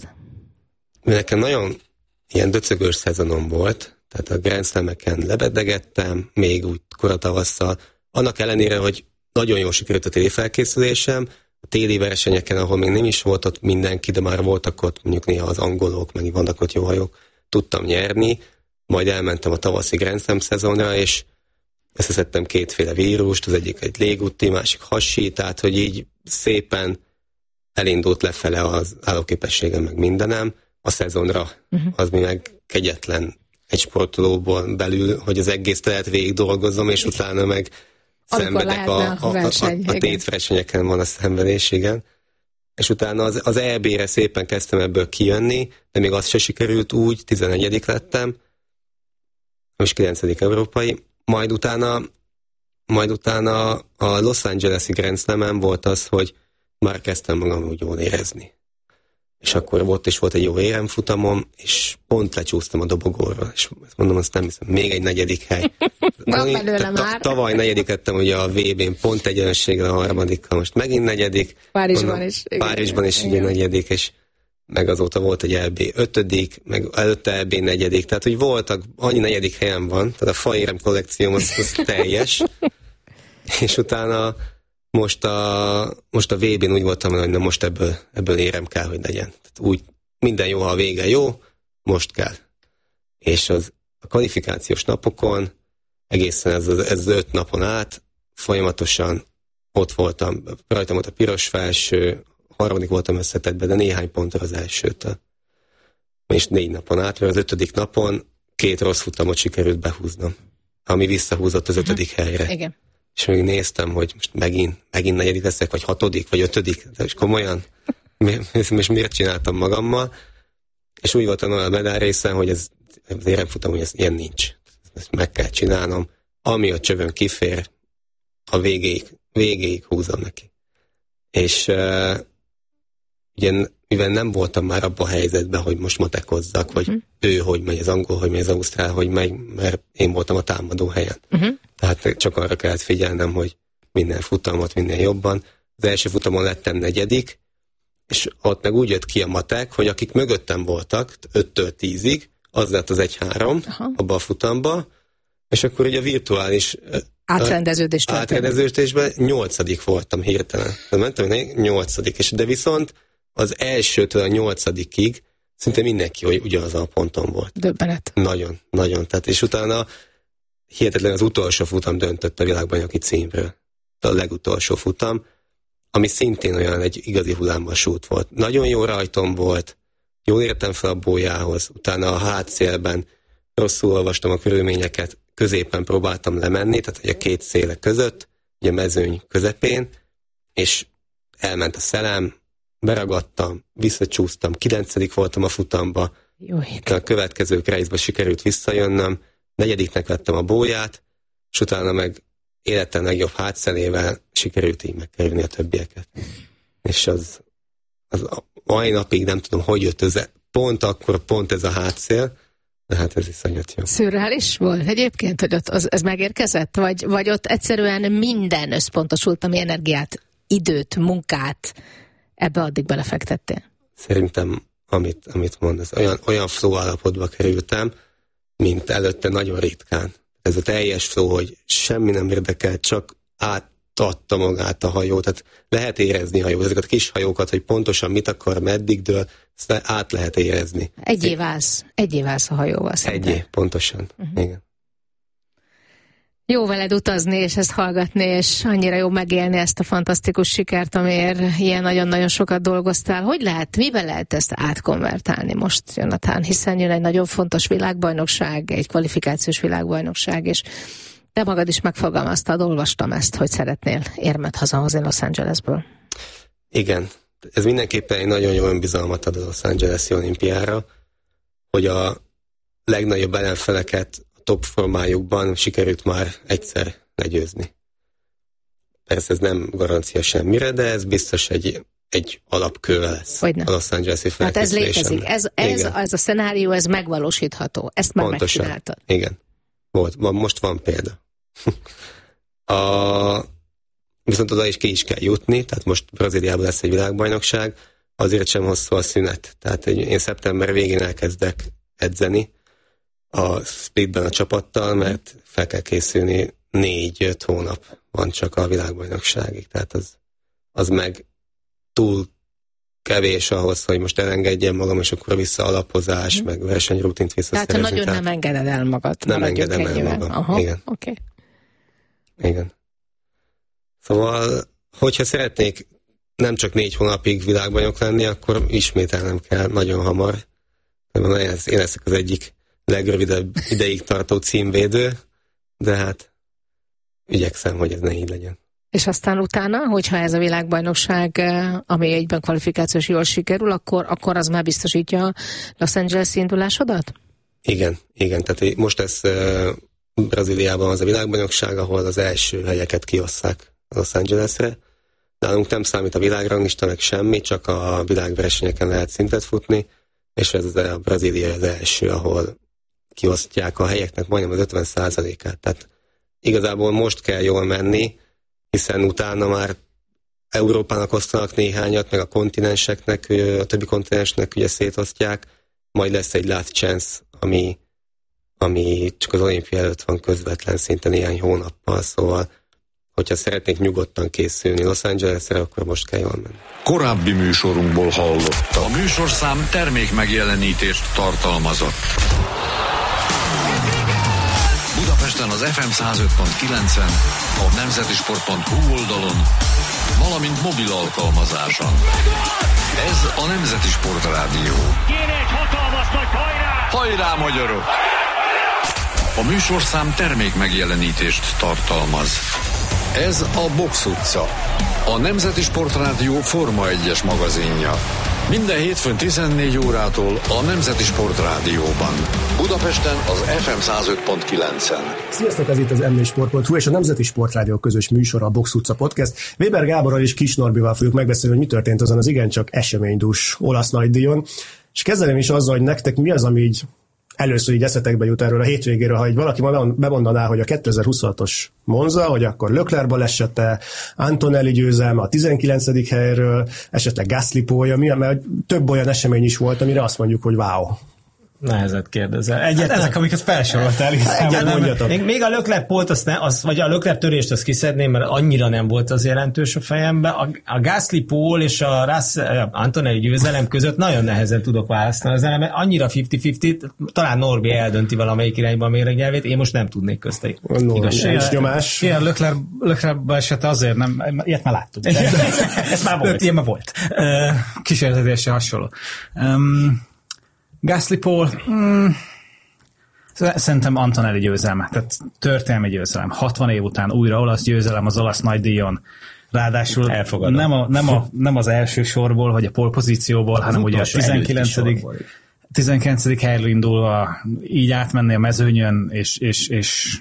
nekem nagyon ilyen döcögős szezonom volt, tehát a Grand Slam-eken lebedegettem, még úgy koratavasszal. Annak ellenére, hogy nagyon jól sikerült a téli felkészülésem, a téli versenyeken, ahol még nem is volt ott mindenki, de már voltak ott mondjuk néha az angolok, meg vannak ott jó hajók, tudtam nyerni, majd elmentem a tavaszi Grand Slam szezonra, és összeszedtem 2 vírust, az egyik egy légúti, másik hasi, tehát hogy így szépen elindult lefele az állóképességem, meg mindenem a szezonra. Az mi meg kegyetlen egy sportolóból belül, hogy az egész telet végig dolgozom, és utána meg szenvedek a tétversenyeken van a szenvedés, igen. És utána az EB-re szépen kezdtem ebből kijönni, de még az se sikerült úgy, 11. lettem, most 9. európai, majd utána a Los Angeles-i Grand Slam-en volt az, hogy már kezdtem magam úgy jól érezni. És akkor ott is volt egy jó éremfutamom, és pont lecsúsztam a dobogóról, és mondom, azt nem hiszem, még egy 4. hely. Tavaly 4. lettem ugye a VB-n, pont egyenlőséggel a 3. most megint 4. Párizsban is ugye 4. és meg azóta volt egy EB 5., meg előtte EB 4. Tehát, hogy voltak, annyi 4. helyen van, tehát a faérem kollekcióm az teljes, és utána most a VB-n úgy voltam, hogy na most ebből érem kell, hogy legyen. Tehát úgy minden jó, ha a vége jó, most kell. És a kvalifikációs napokon, egészen ez az 5 napon át, folyamatosan ott voltam, rajtam volt a piros felső, 3. voltam összetettben, de néhány pontra az elsőtől. És 4 napon át, mert az 5. napon 2 rossz futamot sikerült behúznom, ami visszahúzott az 5. helyre. Igen. És még néztem, hogy most megint 4. leszek, vagy 6. vagy 5. De és komolyan, és miért csináltam magammal. És úgy voltam a medál részen, hogy az éremfutam, hogy ez ilyen nincs. Ezt meg kell csinálnom. Ami a csövön kifér, a végéig húzom neki. És ugye, mivel nem voltam már abban a helyzetben, hogy most matekozzak, vagy ő hogy megy, az angol, hogy megy, az ausztrál, hogy megy, mert én voltam a támadó helyen. Tehát csak arra kellett figyelnem, hogy minden futamot, minden jobban. Az első futamon lettem 4., és ott meg úgy jött ki a matek, hogy akik mögöttem voltak, 5-től 10-ig, az lett az 1-3 abba a futamba, és akkor ugye a virtuális átrendeződésben 8. voltam hirtelen. De mentem 8. de viszont az elsőtől a 8-ig szinte mindenki, hogy ugyanaz a ponton volt. Döbbenet. Nagyon, nagyon. Tehát, és utána hihetetlen az utolsó futam döntött a világbajnoki címről. A legutolsó futam, ami szintén olyan egy igazi hullámvasút volt. Nagyon jó rajtom volt, jól értem fel a bójához, utána a hátszélben rosszul olvastam a körülményeket, középen próbáltam lemenni, tehát hogy a 2 széle között, ugye a mezőny közepén, és elment a szelem, beragadtam, visszacsúsztam, 9. voltam a futamba, a következő részben sikerült visszajönnöm, 4. vettem a bóját, és utána meg életem legjobb hátszelével sikerült így megkerülni a többieket. És az a mai napig nem tudom, hogy jött ez, pont ez a hátszél, de hát ez iszonyat jó. Szürreális volt egyébként, hogy ott ez megérkezett? Vagy ott egyszerűen minden összpontosult, ami energiát, időt, munkát ebbe addig belefektettél? Szerintem, amit mondasz, olyan flow állapotba kerültem, mint előtte nagyon ritkán. Ez a teljes flow, hogy semmi nem érdekel, csak átadta magát a hajó, tehát lehet érezni hajót, ezeket a kis hajókat, hogy pontosan mit akar, meddig dől, ezt át lehet érezni. Egyé válsz a hajóval szerintem. Egyé, pontosan, igen. Jó veled utazni, és ezt hallgatni, és annyira jó megélni ezt a fantasztikus sikert, amiért ilyen nagyon-nagyon sokat dolgoztál. Miben lehet ezt átkonvertálni most, Jonathan? Hiszen jön egy nagyon fontos világbajnokság, egy kvalifikációs világbajnokság, és te magad is megfogalmaztad, olvastam ezt, hogy szeretnél érmet hazahozni Los Angelesből. Igen, ez mindenképpen egy nagyon jó önbizalmat ad a Los Angeles-i olimpiára, hogy a legnagyobb ellenfeleket top formájukban sikerült már egyszer legyőzni. Persze ez nem garancia semmire, de ez biztos egy alapkőve lesz. Hogyne. A Los Angeles-i hát ez létezik. Ez a szenárió, ez megvalósítható. Ezt már pontosan megcsináltad. Igen. Most van példa. Viszont oda is ki is kell jutni, tehát most Brazíliában lesz egy világbajnokság, azért sem hosszú a szünet. Tehát én szeptember végén elkezdek edzeni a splitben a csapattal, mert fel kell készülni 4-5 hónap van csak a világbajnokságig. Tehát az meg túl kevés ahhoz, hogy most elengedjem magam, és akkor vissza alapozás, meg versenyrutint visszaszerezni. Tehát nagyon nem engeded el magad. Nem engedem el magam. Aha, igen. Okay. Igen. Szóval, hogyha szeretnék nem csak 4 hónapig világbajnok lenni, akkor ismételnem kell nagyon hamar. Én leszek az egyik legrövidebb ideig tartó címvédő, de hát igyekszem, hogy ez ne így legyen. És aztán utána, hogyha ez a világbajnokság, ami egyben kvalifikációs jól sikerül, akkor az már biztosítja a Los Angeles-i indulásodat? Igen. Tehát most ez Brazíliában az a világbajnokság, ahol az első helyeket kiosszák Los Angelesre, nálunk nem számít a világranglista, meg semmi, csak a világversenyeken lehet szintet futni, és ez a Brazília az első, ahol kiosztják a helyeknek majdnem az 50%-át. Tehát igazából most kell jól menni, hiszen utána már Európának osztanak néhányat, meg a kontinenseknek, a többi kontinensnek ugye szétosztják, majd lesz egy last chance, ami csak az olimpia előtt van közvetlen, szinte néhány hónappal, szóval hogyha szeretnék nyugodtan készülni Los Angelesre, akkor most kell jól menni. Korábbi műsorunkból hallotta. A műsorszám termék megjelenítést tartalmazott. Budapesten az FM 105.9-en, a nemzetisport.hu oldalon, valamint mobil alkalmazáson. Ez a Nemzeti Sport Rádió. Kéne egy hatalmas nagy hajrá! Hajrá, magyarok! A műsorszám termék megjelenítést tartalmaz. Ez a Box utca, a Nemzeti Sport Rádió Forma 1-es magazinja. Minden hétfőn 14 órától a Nemzeti Sport Rádióban. Budapesten az FM 105.9-en. Sziasztok, ez itt az msport.hu és a Nemzeti Sport Rádió közös műsora, a Box utca podcast. Weber Gáborral és Kis Norbival fogjuk megbeszélni, hogy mi történt azon az igencsak eseménydús olasz nagydíjon. És kezdeném is azzal, hogy nektek mi az, ami így először így eszetekbe jut erről a hétvégéről, ha valaki bemondaná, hogy a 2026-os Monza, hogy akkor Leclerc balesete, Antonelli győzelme a 19. helyről, esetleg Gasly pólja, mert több olyan esemény is volt, amire azt mondjuk, hogy wow. Nehezet kérdezel. Ezek, amiket felsoroltál. Még a Leclerc pólt, vagy a Leclerc törést azt kiszedném, mert annyira nem volt az jelentős a fejemben. A Gasly pól és a Antonelli győzelem között nagyon nehezen tudok választani az eleme. Annyira 50-50, talán Norbi eldönti valamelyik irányba a méregnyelvét, én most nem tudnék közte. Igazság. Nyomás. Igen, Leclerc esete azért nem, ilyet már láttuk. Ez már volt. Ilyen már volt. Kísérletésre hasonló. Gasly pole, szerintem Antonelli győzelme, tehát történelmi győzelem. 60 év után újra olasz győzelem az olasz nagydíjon. Ráadásul nem az első sorból, vagy a pole pozícióból, hanem ugye a 19. helyről indulva így átmenni a mezőnyön, és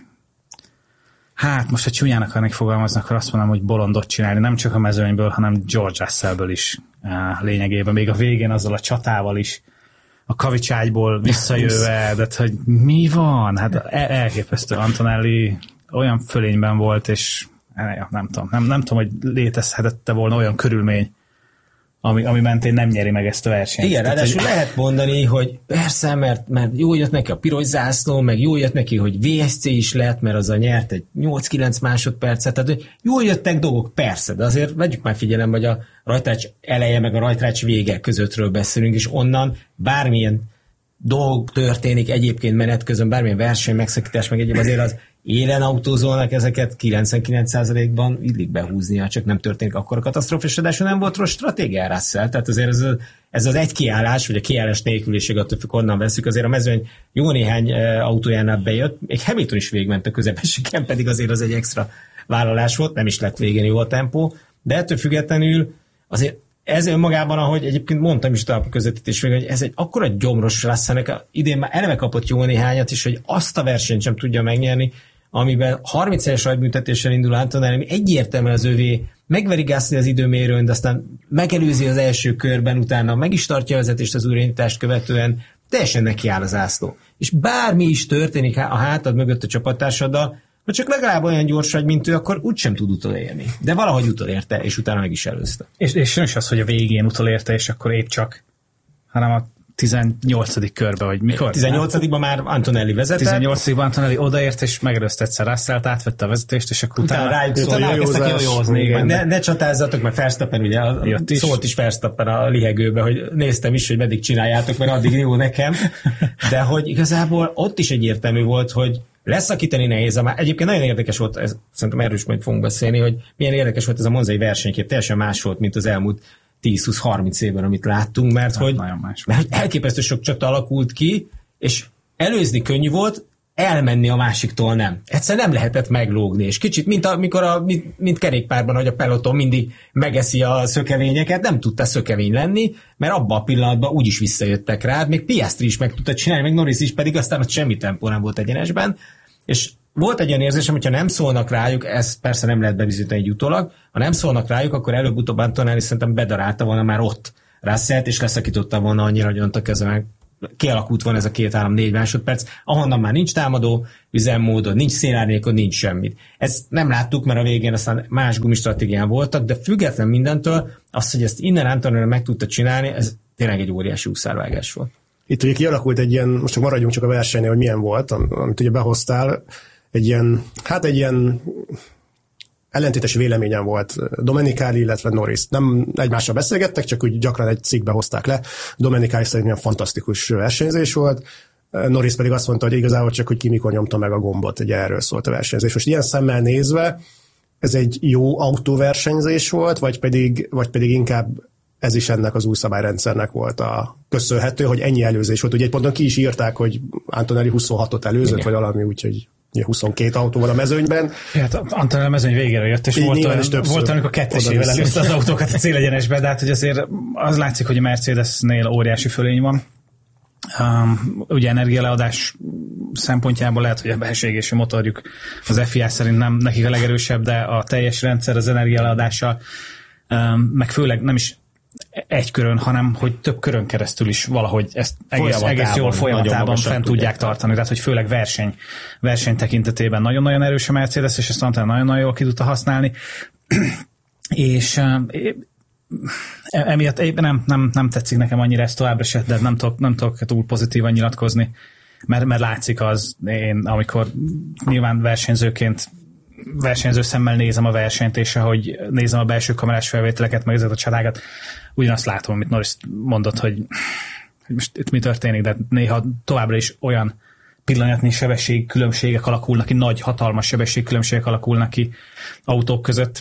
hát most, ha csúnyán akarnék fogalmazni, akkor azt mondom, hogy bolondot csinálni, nem csak a mezőnyből, hanem George Russellből is lényegében, még a végén azzal a csatával is, a kavicságyból visszajöve, de hogy mi van? Hát elképesztő. Antonelli olyan fölényben volt, és nem tudom, hogy létezhetette volna olyan körülmény, ami mentén nem nyeri meg ezt a versenyt. Igen, ráadásul lehet mondani, hogy persze, mert jó jött neki a piros zászló, meg jó jött neki, hogy VSC is lett, mert azzal nyert egy 8-9 másodpercet, tehát jól jöttek dolgok, persze, de azért vegyük már figyelembe, hogy a rajtrács eleje meg a rajtrács vége közöttről beszélünk, és onnan bármilyen dolog történik egyébként menet közben, bármilyen verseny, megszakítás, meg egyéb, azért az élen autózónak ezeket 99%-ban illik behúznia, csak nem történik akkor a katasztrófa, és ráadásul nem volt rossz stratégia Russell, tehát azért ez az egy kiállás, vagy a kiállás nélküliség, attól függ, onnan veszük, azért a mezőny jó néhány autójánál bejött, még Hamilton is végigment a közepesiken, pedig azért az egy extra vállalás volt, nem is lett végén jó a tempó, de ettől függetlenül azért ez önmagában, ahogy egyébként mondtam is a közvetítés végén, hogy ez egy akkora gyomros Russellnek, idén már eleve kapott jó néhányat is, hogy azt a versenyt sem tudja megnyerni, amiben 30-es rajtbüntetéssel indul Antonelli, ami egyértelműen az övé, megveri Gasly az időmérőn, de aztán megelőzi az első körben, utána meg is tartja a vezetést az újraindítást követően, teljesen neki áll az zászló. És bármi is történik a hátad mögött a csapattársaddal, ha csak legalább olyan gyors vagy, mint ő, akkor úgysem tud utolérni. De valahogy utolérte, és utána meg is előzte. És nem is az, hogy a végén utolérte, és akkor épp csak, hanem a 18. körbe, vagy mikor? 18-ban már Antonelli vezetett. 18-ban Antonelli odaért, és megelőzte egyszer Russellt, átvette a vezetést, és akkor utána rájuk józni. Ne csatázzatok, mert Verstappen ugye szólt is Verstappen a lihegőbe, hogy néztem is, hogy meddig csináljátok, mert addig jó nekem. De hogy igazából ott is egyértelmű volt, hogy leszakítani nehéz. Egyébként nagyon érdekes volt, szerintem erről is majd fogunk beszélni, hogy milyen érdekes volt ez a monzai versenykép, teljesen más volt, mint az elmúlt 10-20-30 évben, amit láttunk, mert hogy elképesztő sok csata alakult ki, és előzni könnyű volt, elmenni a másiktól nem. Egyszerűen nem lehetett meglógni, és kicsit, mint kerékpárban, hogy a peloton mindig megeszi a szökevényeket, nem tudta szökevény lenni, mert abban a pillanatban úgyis visszajöttek rád, még Piastri is meg tudta csinálni, meg Norris is, pedig aztán ott semmi tempó nem volt egyenesben, és volt egy olyan érzésem, hogyha nem szólnak rájuk, ezt persze nem lehet bebizonyítani egy utólag, ha nem szólnak rájuk, akkor előbb-utóbb Antonelli szerintem bedarálta volna már ott Russellt, és leszakította volna annyira, hogy onnantól kezdve kialakult van ez a 2-3-4 másodperc, ahonnan már nincs támadó üzemmódod, nincs szélárnyékod, nincs semmit. Ezt nem láttuk, mert a végén aztán más gumistratégián voltak, de független mindentől, az, hogy ezt innen Antonelli meg tudta csinálni, ez tényleg egy óriási úszárvágás volt. Itt ugye kialakult egy ilyen, most csak maradjunk csak a versenynél, hogy milyen volt, amit ugye behoztál, egy ilyen ellentétes véleményen volt Domenicali, illetve Norris. Nem egymással beszélgettek, csak úgy gyakran egy cikkbe hozták le. Domenicali szerint ilyen fantasztikus versenyzés volt, Norris pedig azt mondta, hogy igazából csak, hogy ki mikor nyomta meg a gombot, ugye erről szólt a versenyzés. Most ilyen szemmel nézve, ez egy jó autóversenyzés volt, vagy pedig inkább ez is ennek az új szabályrendszernek volt a köszönhető, hogy ennyi előzés volt. Ugye egy ponton ki is írták, hogy Antonelli 26-ot előzött, igen, vagy valami, úgyhogy 22 autó van a mezőnyben. Hát Antonelli a mezőny végére jött, és volt amikor kettesével előzte az autókat a célegyenesbe, de hát hogy azért az látszik, hogy a Mercedesnél óriási fölény van. Ugye energialeadás szempontjából lehet, hogy a belső égésű motorjuk az FIA szerint nem nekik a legerősebb, de a teljes rendszer az energialeadással, meg főleg nem is egy körön, hanem hogy több körön keresztül is valahogy ezt egész jól folyamatában fent tudják tartani. Tehát, hogy főleg verseny tekintetében nagyon-nagyon erős a Mercedes, és ezt nagyon-nagyon jól ki tudta használni. És emiatt nem tetszik nekem annyira ez továbbra se, de nem tudok túl pozitívan nyilatkozni, mert látszik az, én amikor nyilván versenyző szemmel nézem a versenyt, és ahogy nézem a belső kamerás felvételeket, meg ezeket a csalágat, ugyanazt látom, amit Norris mondott, hogy most itt mi történik, de néha továbbra is olyan pillanatnyi sebességkülönbségek alakulnak ki, nagy, hatalmas sebességkülönbségek alakulnak ki autók között,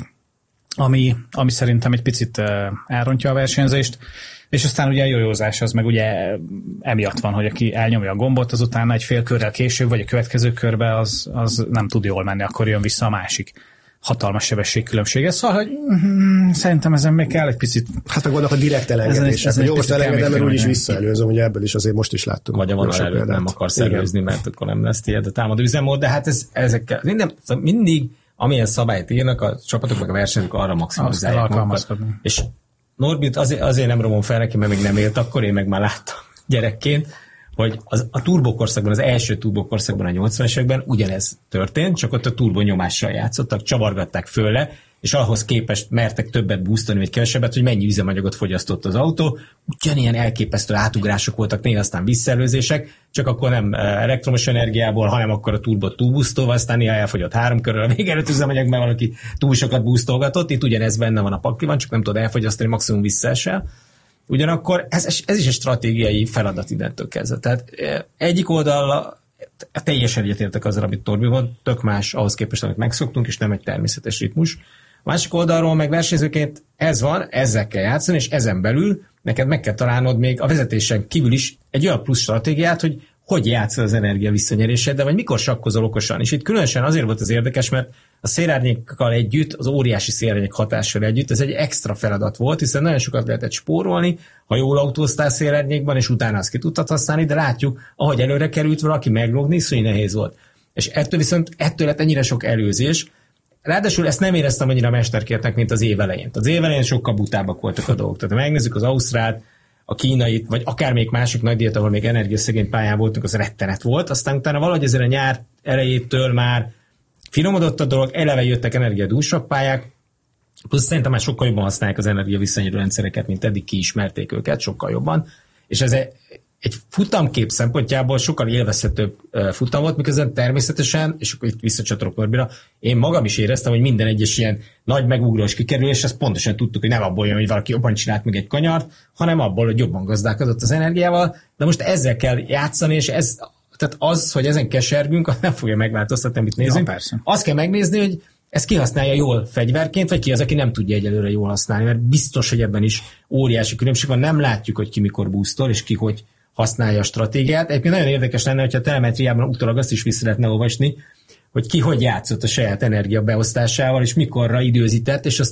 ami szerintem egy picit elrontja a versenyzést, és aztán ugye a jójózás az meg ugye emiatt van, hogy aki elnyomja a gombot, azután egy fél körrel később, vagy a következő körbe az nem tud jól menni, akkor jön vissza a másik hatalmas sebességkülönbsége. Szóval, hogy szerintem ezen még kell egy picit... Hát vannak a direkt elengedések. Jó, most elengedem, mert úgyis visszaelőzöm, ugye ebből is azért most is láttuk. Vagy a vonal előtt nem akarsz előzni, mert akkor nem lesz tiéd a támadó üzemmód, de hát ezekkel mindig amilyen szabályt írnak, a csapatok meg a versenyzők arra maximalizálják magukat. És Norbit azért nem romom fel neki, mert még nem élt akkor, én meg már láttam gyerekként, hogy a turbokorszakban, az első turbokorszakban a 80-es években ugyanez történt, csak ott a turbonyomással játszottak, csavargatták fölle, és ahhoz képest mertek többet boostolni, vagy kevesebbet, hogy mennyi üzemanyagot fogyasztott az autó. Ugyanilyen elképesztő átugrások voltak, néha aztán visszaelőzések, csak akkor nem elektromos energiából, hanem akkor a turbot túlboostolva, aztán néha elfogyott 3 körül a végelőtt üzemanyag, mert valaki túl sokat boostolgatott, itt ugyanez benne van a pakliban, csak nem tud elfogyasztani, maximum visszaesel. Ugyanakkor ez is egy stratégiai feladat innentől kezdve. Tehát egyik oldal teljesen egyetértek azzal, amit Torbi van, tök más ahhoz képest, amit megszoktunk, és nem egy természetes ritmus. A másik oldalról meg versenyzőként ez van, ezzel kell játszani, és ezen belül neked meg kell találnod még a vezetésen kívül is egy olyan plusz stratégiát, hogy játszol az energia visszanyeréseddel, vagy mikor sakkozol okosan. És itt különösen azért volt az érdekes, mert a szélárnyékkal együtt, az óriási szélárnyék hatással együtt, ez egy extra feladat volt, hiszen nagyon sokat lehetett spórolni, ha jól autóztál szélárnyékban, és utána azt ki tudtad használni, de látjuk, ahogy előre került valaki, meglógni, szóval nehéz volt. És ettől lett ennyire sok előzés. Ráadásul ezt nem éreztem annyira mesterkértnek, mint az év elején. Az év elején sokkal butábbak voltak a dolgok. Tehát ha megnézzük az ausztrált, a kínait, vagy akár még másik nagy díjat, ahol még energiaszegény pályán voltunk, az rettenet volt. Aztán utána valahogy azért a nyár elejétől már finomodott a dolog, eleve jöttek energiadúsabb pályák, plusz szerintem már sokkal jobban használják az energia visszanyerő rendszereket, mint eddig kiismerték őket, sokkal jobban. És ez egy futamkép szempontjából sokkal élvezhetőbb futam volt, miközben természetesen, és akkor itt visszacsatolok Norbira, én magam is éreztem, hogy minden egyes ilyen nagy megugrós kikerülés, ezt pontosan tudtuk, hogy nem abból jön, hogy valaki jobban csinált még egy kanyart, hanem abból, hogy jobban gazdálkodott az energiával, de most ezzel kell játszani, és tehát az, hogy ezen kesergünk, az nem fogja megváltoztatni, amit nézünk. Ja, azt kell megnézni, hogy ezt kihasználja jól fegyverként, vagy ki az, aki nem tudja egyelőre jól használni, mert biztos, hogy ebben is óriási különbség van, nem látjuk, hogy ki mikor boostol, és ki hogy használja a stratégiát. Egyébként nagyon érdekes lenne, hogyha a telemetriában utólag azt is vissza lehetne olvasni, hogy ki hogy játszott a saját energia beosztásával, és mikorra időzített, és azt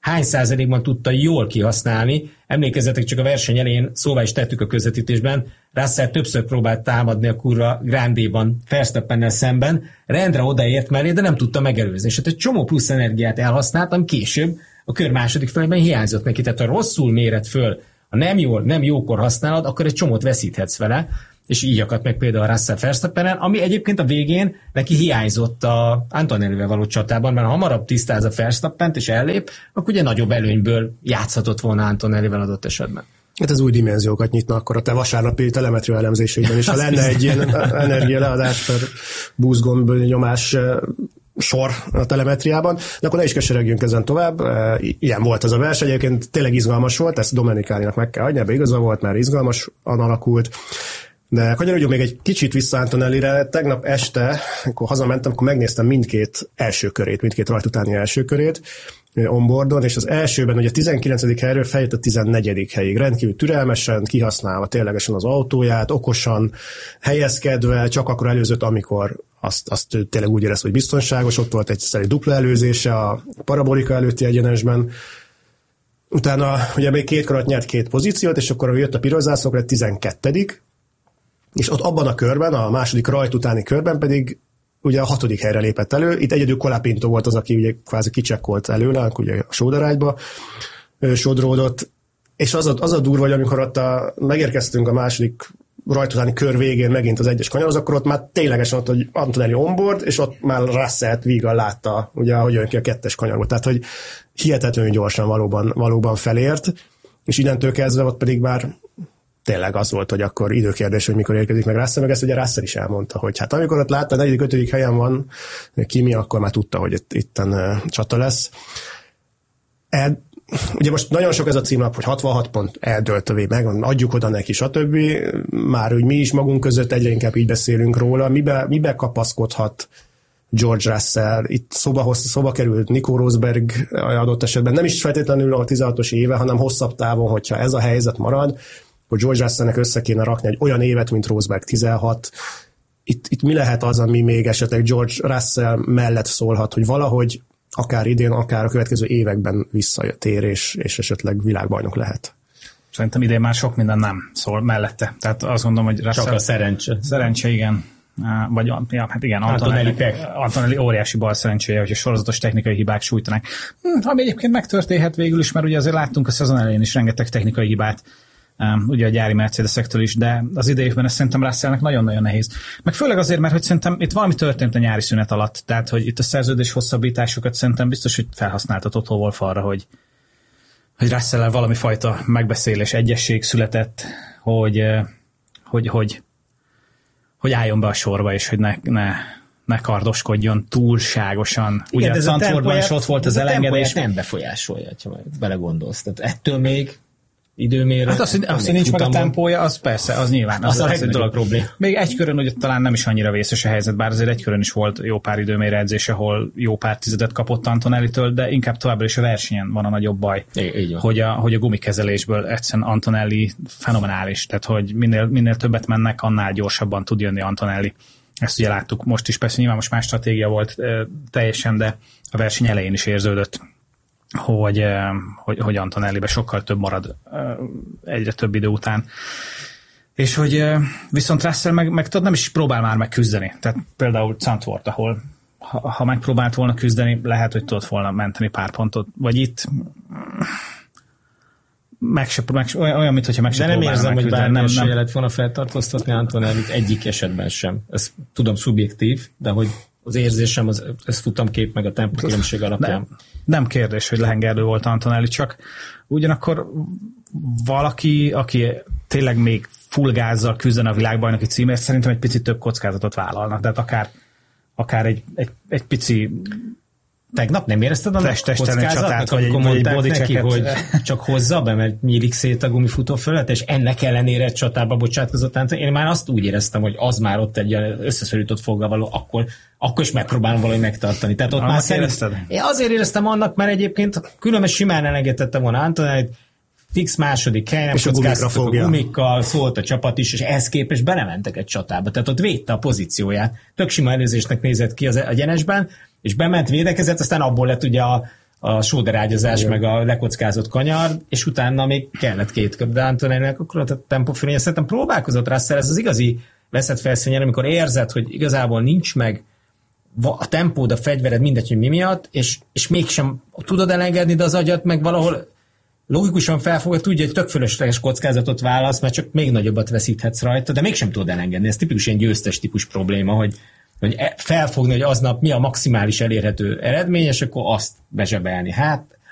hány százalékban tudta jól kihasználni. Emlékezzetek, csak a verseny elején szóvá is tettük a közvetítésben, Russell többször próbált támadni a kurva Grandéban Verstappennel szemben, rendre odaért mellé, de nem tudta megelőzni. És hát egy csomó plusz energiát elhasználtam, később a kör második felében hiányzott neki. Tehát ha rosszul méred föl, ha nem jókor használod, akkor egy csomót veszíthetsz vele, és így akadt meg például a Russell Verstappenen, ami egyébként a végén neki hiányzott a Antonellivel való csatában, mert ha hamarabb tisztáz a Verstappent és ellép, akkor ugye nagyobb előnyből játszhatott volna Antonellivel adott esetben. Hát ez új dimenziókat nyitna akkor a te vasárnapi telemetria elemzésében is. Ha lenne egy ilyen energialeadás per buszgomb nyomás sor a telemetriában, de akkor ne is keseregjünk ezen tovább. Ilyen volt ez a verseny, egyébként tényleg izgalmas volt, ezt Domenicalinak meg kell adni, ebbe igaza volt, mert izgalmasan alakult. De kanyarodjunk még egy kicsit vissza Antonellire. Tegnap este, amikor hazamentem, akkor megnéztem mindkét rajt utáni első körét onboardon, és az elsőben ugye a 19. helyről feljött a 14. helyig. Rendkívül türelmesen, kihasználva ténylegesen az autóját, okosan, helyezkedve, csak akkor előzött, amikor azt tényleg úgy érezte, hogy biztonságos. Ott volt egy dupla előzése a parabolika előtti egyenesben. Utána ugye még 2 kör alatt nyert 2 pozíciót, és akkor jött a piros zászlókra, lett 12. És ott abban a körben, a második rajt utáni körben pedig ugye a 6. helyre lépett elő. Itt egyedül Colapinto volt az, aki ugye kvázi kicsekkolt előle, ugye a sódarágyba sodródott. És az a durva, hogy amikor ott megérkeztünk a második rajt utáni kör végén megint az egyes kanyarhoz, akkor ott már ténylegesen ott, hogy Antonelli onboard, és ott már Russellt vígan látta, ugye, hogy jön ki a 2-es kanyarba. Tehát, hogy hihetetlenül gyorsan valóban felért, és innentől kezdve ott pedig már tényleg az volt, hogy akkor időkérdés, hogy mikor érkezik meg Russell, meg ezt ugye Russell is elmondta, hogy hát amikor ott látta, 4.-5. helyen van Kimi, akkor már tudta, hogy itten csata lesz. Ugye most nagyon sok ez a címlap, hogy 66 pont eldölt meg, adjuk oda neki, stb. Már úgy mi is magunk között egyre inkább így beszélünk róla, mibe kapaszkodhat George Russell, itt szóba került Nico Rosberg adott esetben, nem is feltétlenül a 16-os éve, hanem hosszabb távon, hogyha ez a helyzet marad, hogy George Russellnek össze kéne rakni egy olyan évet, mint Rosberg 16. Itt mi lehet az, ami még esetleg George Russell mellett szólhat, hogy valahogy akár idén, akár a következő években visszatér, és esetleg világbajnok lehet? Szerintem idén már sok minden nem szól mellette. Tehát azt gondolom, hogy Russell... Csak a szerencse. Szerencse, igen. Vagy, ja, hát igen, Antonelli óriási bal szerencséje, hogy a sorozatos technikai hibák sújtanak. Ami egyébként megtörténhet végül is, mert ugye azért láttunk a szezon elején is rengeteg technikai hibát, ugye a gyári Mercedesektől is, de az idejében ez szerintem Russellnek nagyon-nagyon nehéz. Meg főleg azért, mert hogy szerintem itt valami történt a nyári szünet alatt, tehát hogy itt a szerződés hosszabbításokat szerintem biztos, hogy felhasználta Toto Wolff arra, hogy Russell-el valami fajta megbeszélés, egyesség született, hogy álljon be a sorba, és hogy ne kardoskodjon túlságosan. Igen, ugye Zandvoortban is ott volt az elengedés. Nem befolyásolja, ha belegondolsz. Tehát ettől még időmérő. Hát azt, hogy nincs meg a tempója, az persze, az nyilván. Az egy dolog probléma. Még egy körön ugye talán nem is annyira vészes a helyzet, bár azért egy körön is volt jó pár időmérő edzés, ahol jó pár tizedet kapott Antonellitől, de inkább továbbra is a versenyen van a nagyobb baj, hogy a gumikezelésből egyszerűen Antonelli fenomenális, tehát hogy minél többet mennek, annál gyorsabban tud jönni Antonelli. Ezt ugye láttuk most is, persze nyilván most más stratégia volt teljesen, de a verseny elején is érződött, hogy Antonellibe sokkal több marad egyre több idő után. És hogy viszont Russell meg tudod, nem is próbál már megküzdeni. Tehát például Zandvoort, ahol ha megpróbált volna küzdeni, lehet, hogy tudott volna menteni pár pontot. Vagy itt olyan, mintha meg se próbálna. De nem érzem, hogy bármilyen esélye lett volna feltartóztatni Antonellit egyik esetben sem. Ez tudom szubjektív, de hogy az érzésem, ez futamkép meg a tempókülönbség alapján. Nem kérdés, hogy lehengerlő volt Antonelli, csak ugyanakkor valaki, aki tényleg még full gázzal küzdene a világbajnoki címért, szerintem egy picit több kockázatot vállalnak. Tehát akár egy pici tegnap nem érezted annak kockázatnak, vagy egy neki, hogy csak hozza be, mert nyílik szét a gumifutó fölött, és ennek ellenére egy csatába bocsátkozott. Én már azt úgy éreztem, hogy az már ott egy összeszorított foggal való, akkor is megpróbálom valahogy megtartani. Tehát ott már én azért éreztem annak, mert egyébként különben simán elengedette volna Antonellit, fix második helyen, és a gumikkal, szólt a csapat is, és ehhez képest belementek egy csatába. Tehát ott védte a pozícióját. Tök sima előzésnek nézett ki az egyenesben, és bement, védekezett, aztán abból lett ugye a a sóderágyazás, meg a lekockázott kanyar, és utána még kellett 2 köp, de Antonellinek akkor a tempófélénye. Szerintem próbálkozott Russell, ez az igazi veszett felszínyen, amikor érzed, hogy igazából nincs meg a tempód, a fegyvered, mindegy, hogy mi miatt, és mégsem tudod elengedni, de az agyat meg valahol logikusan felfogod, tudja, hogy tök fölösleges kockázatot válasz, mert csak még nagyobbat veszíthetsz rajta, de mégsem tudod elengedni. Ez tipikusan győztes típus probléma, hogy felfogni, hogy aznap mi a maximális elérhető eredmény, és akkor azt bezsebelni. Hát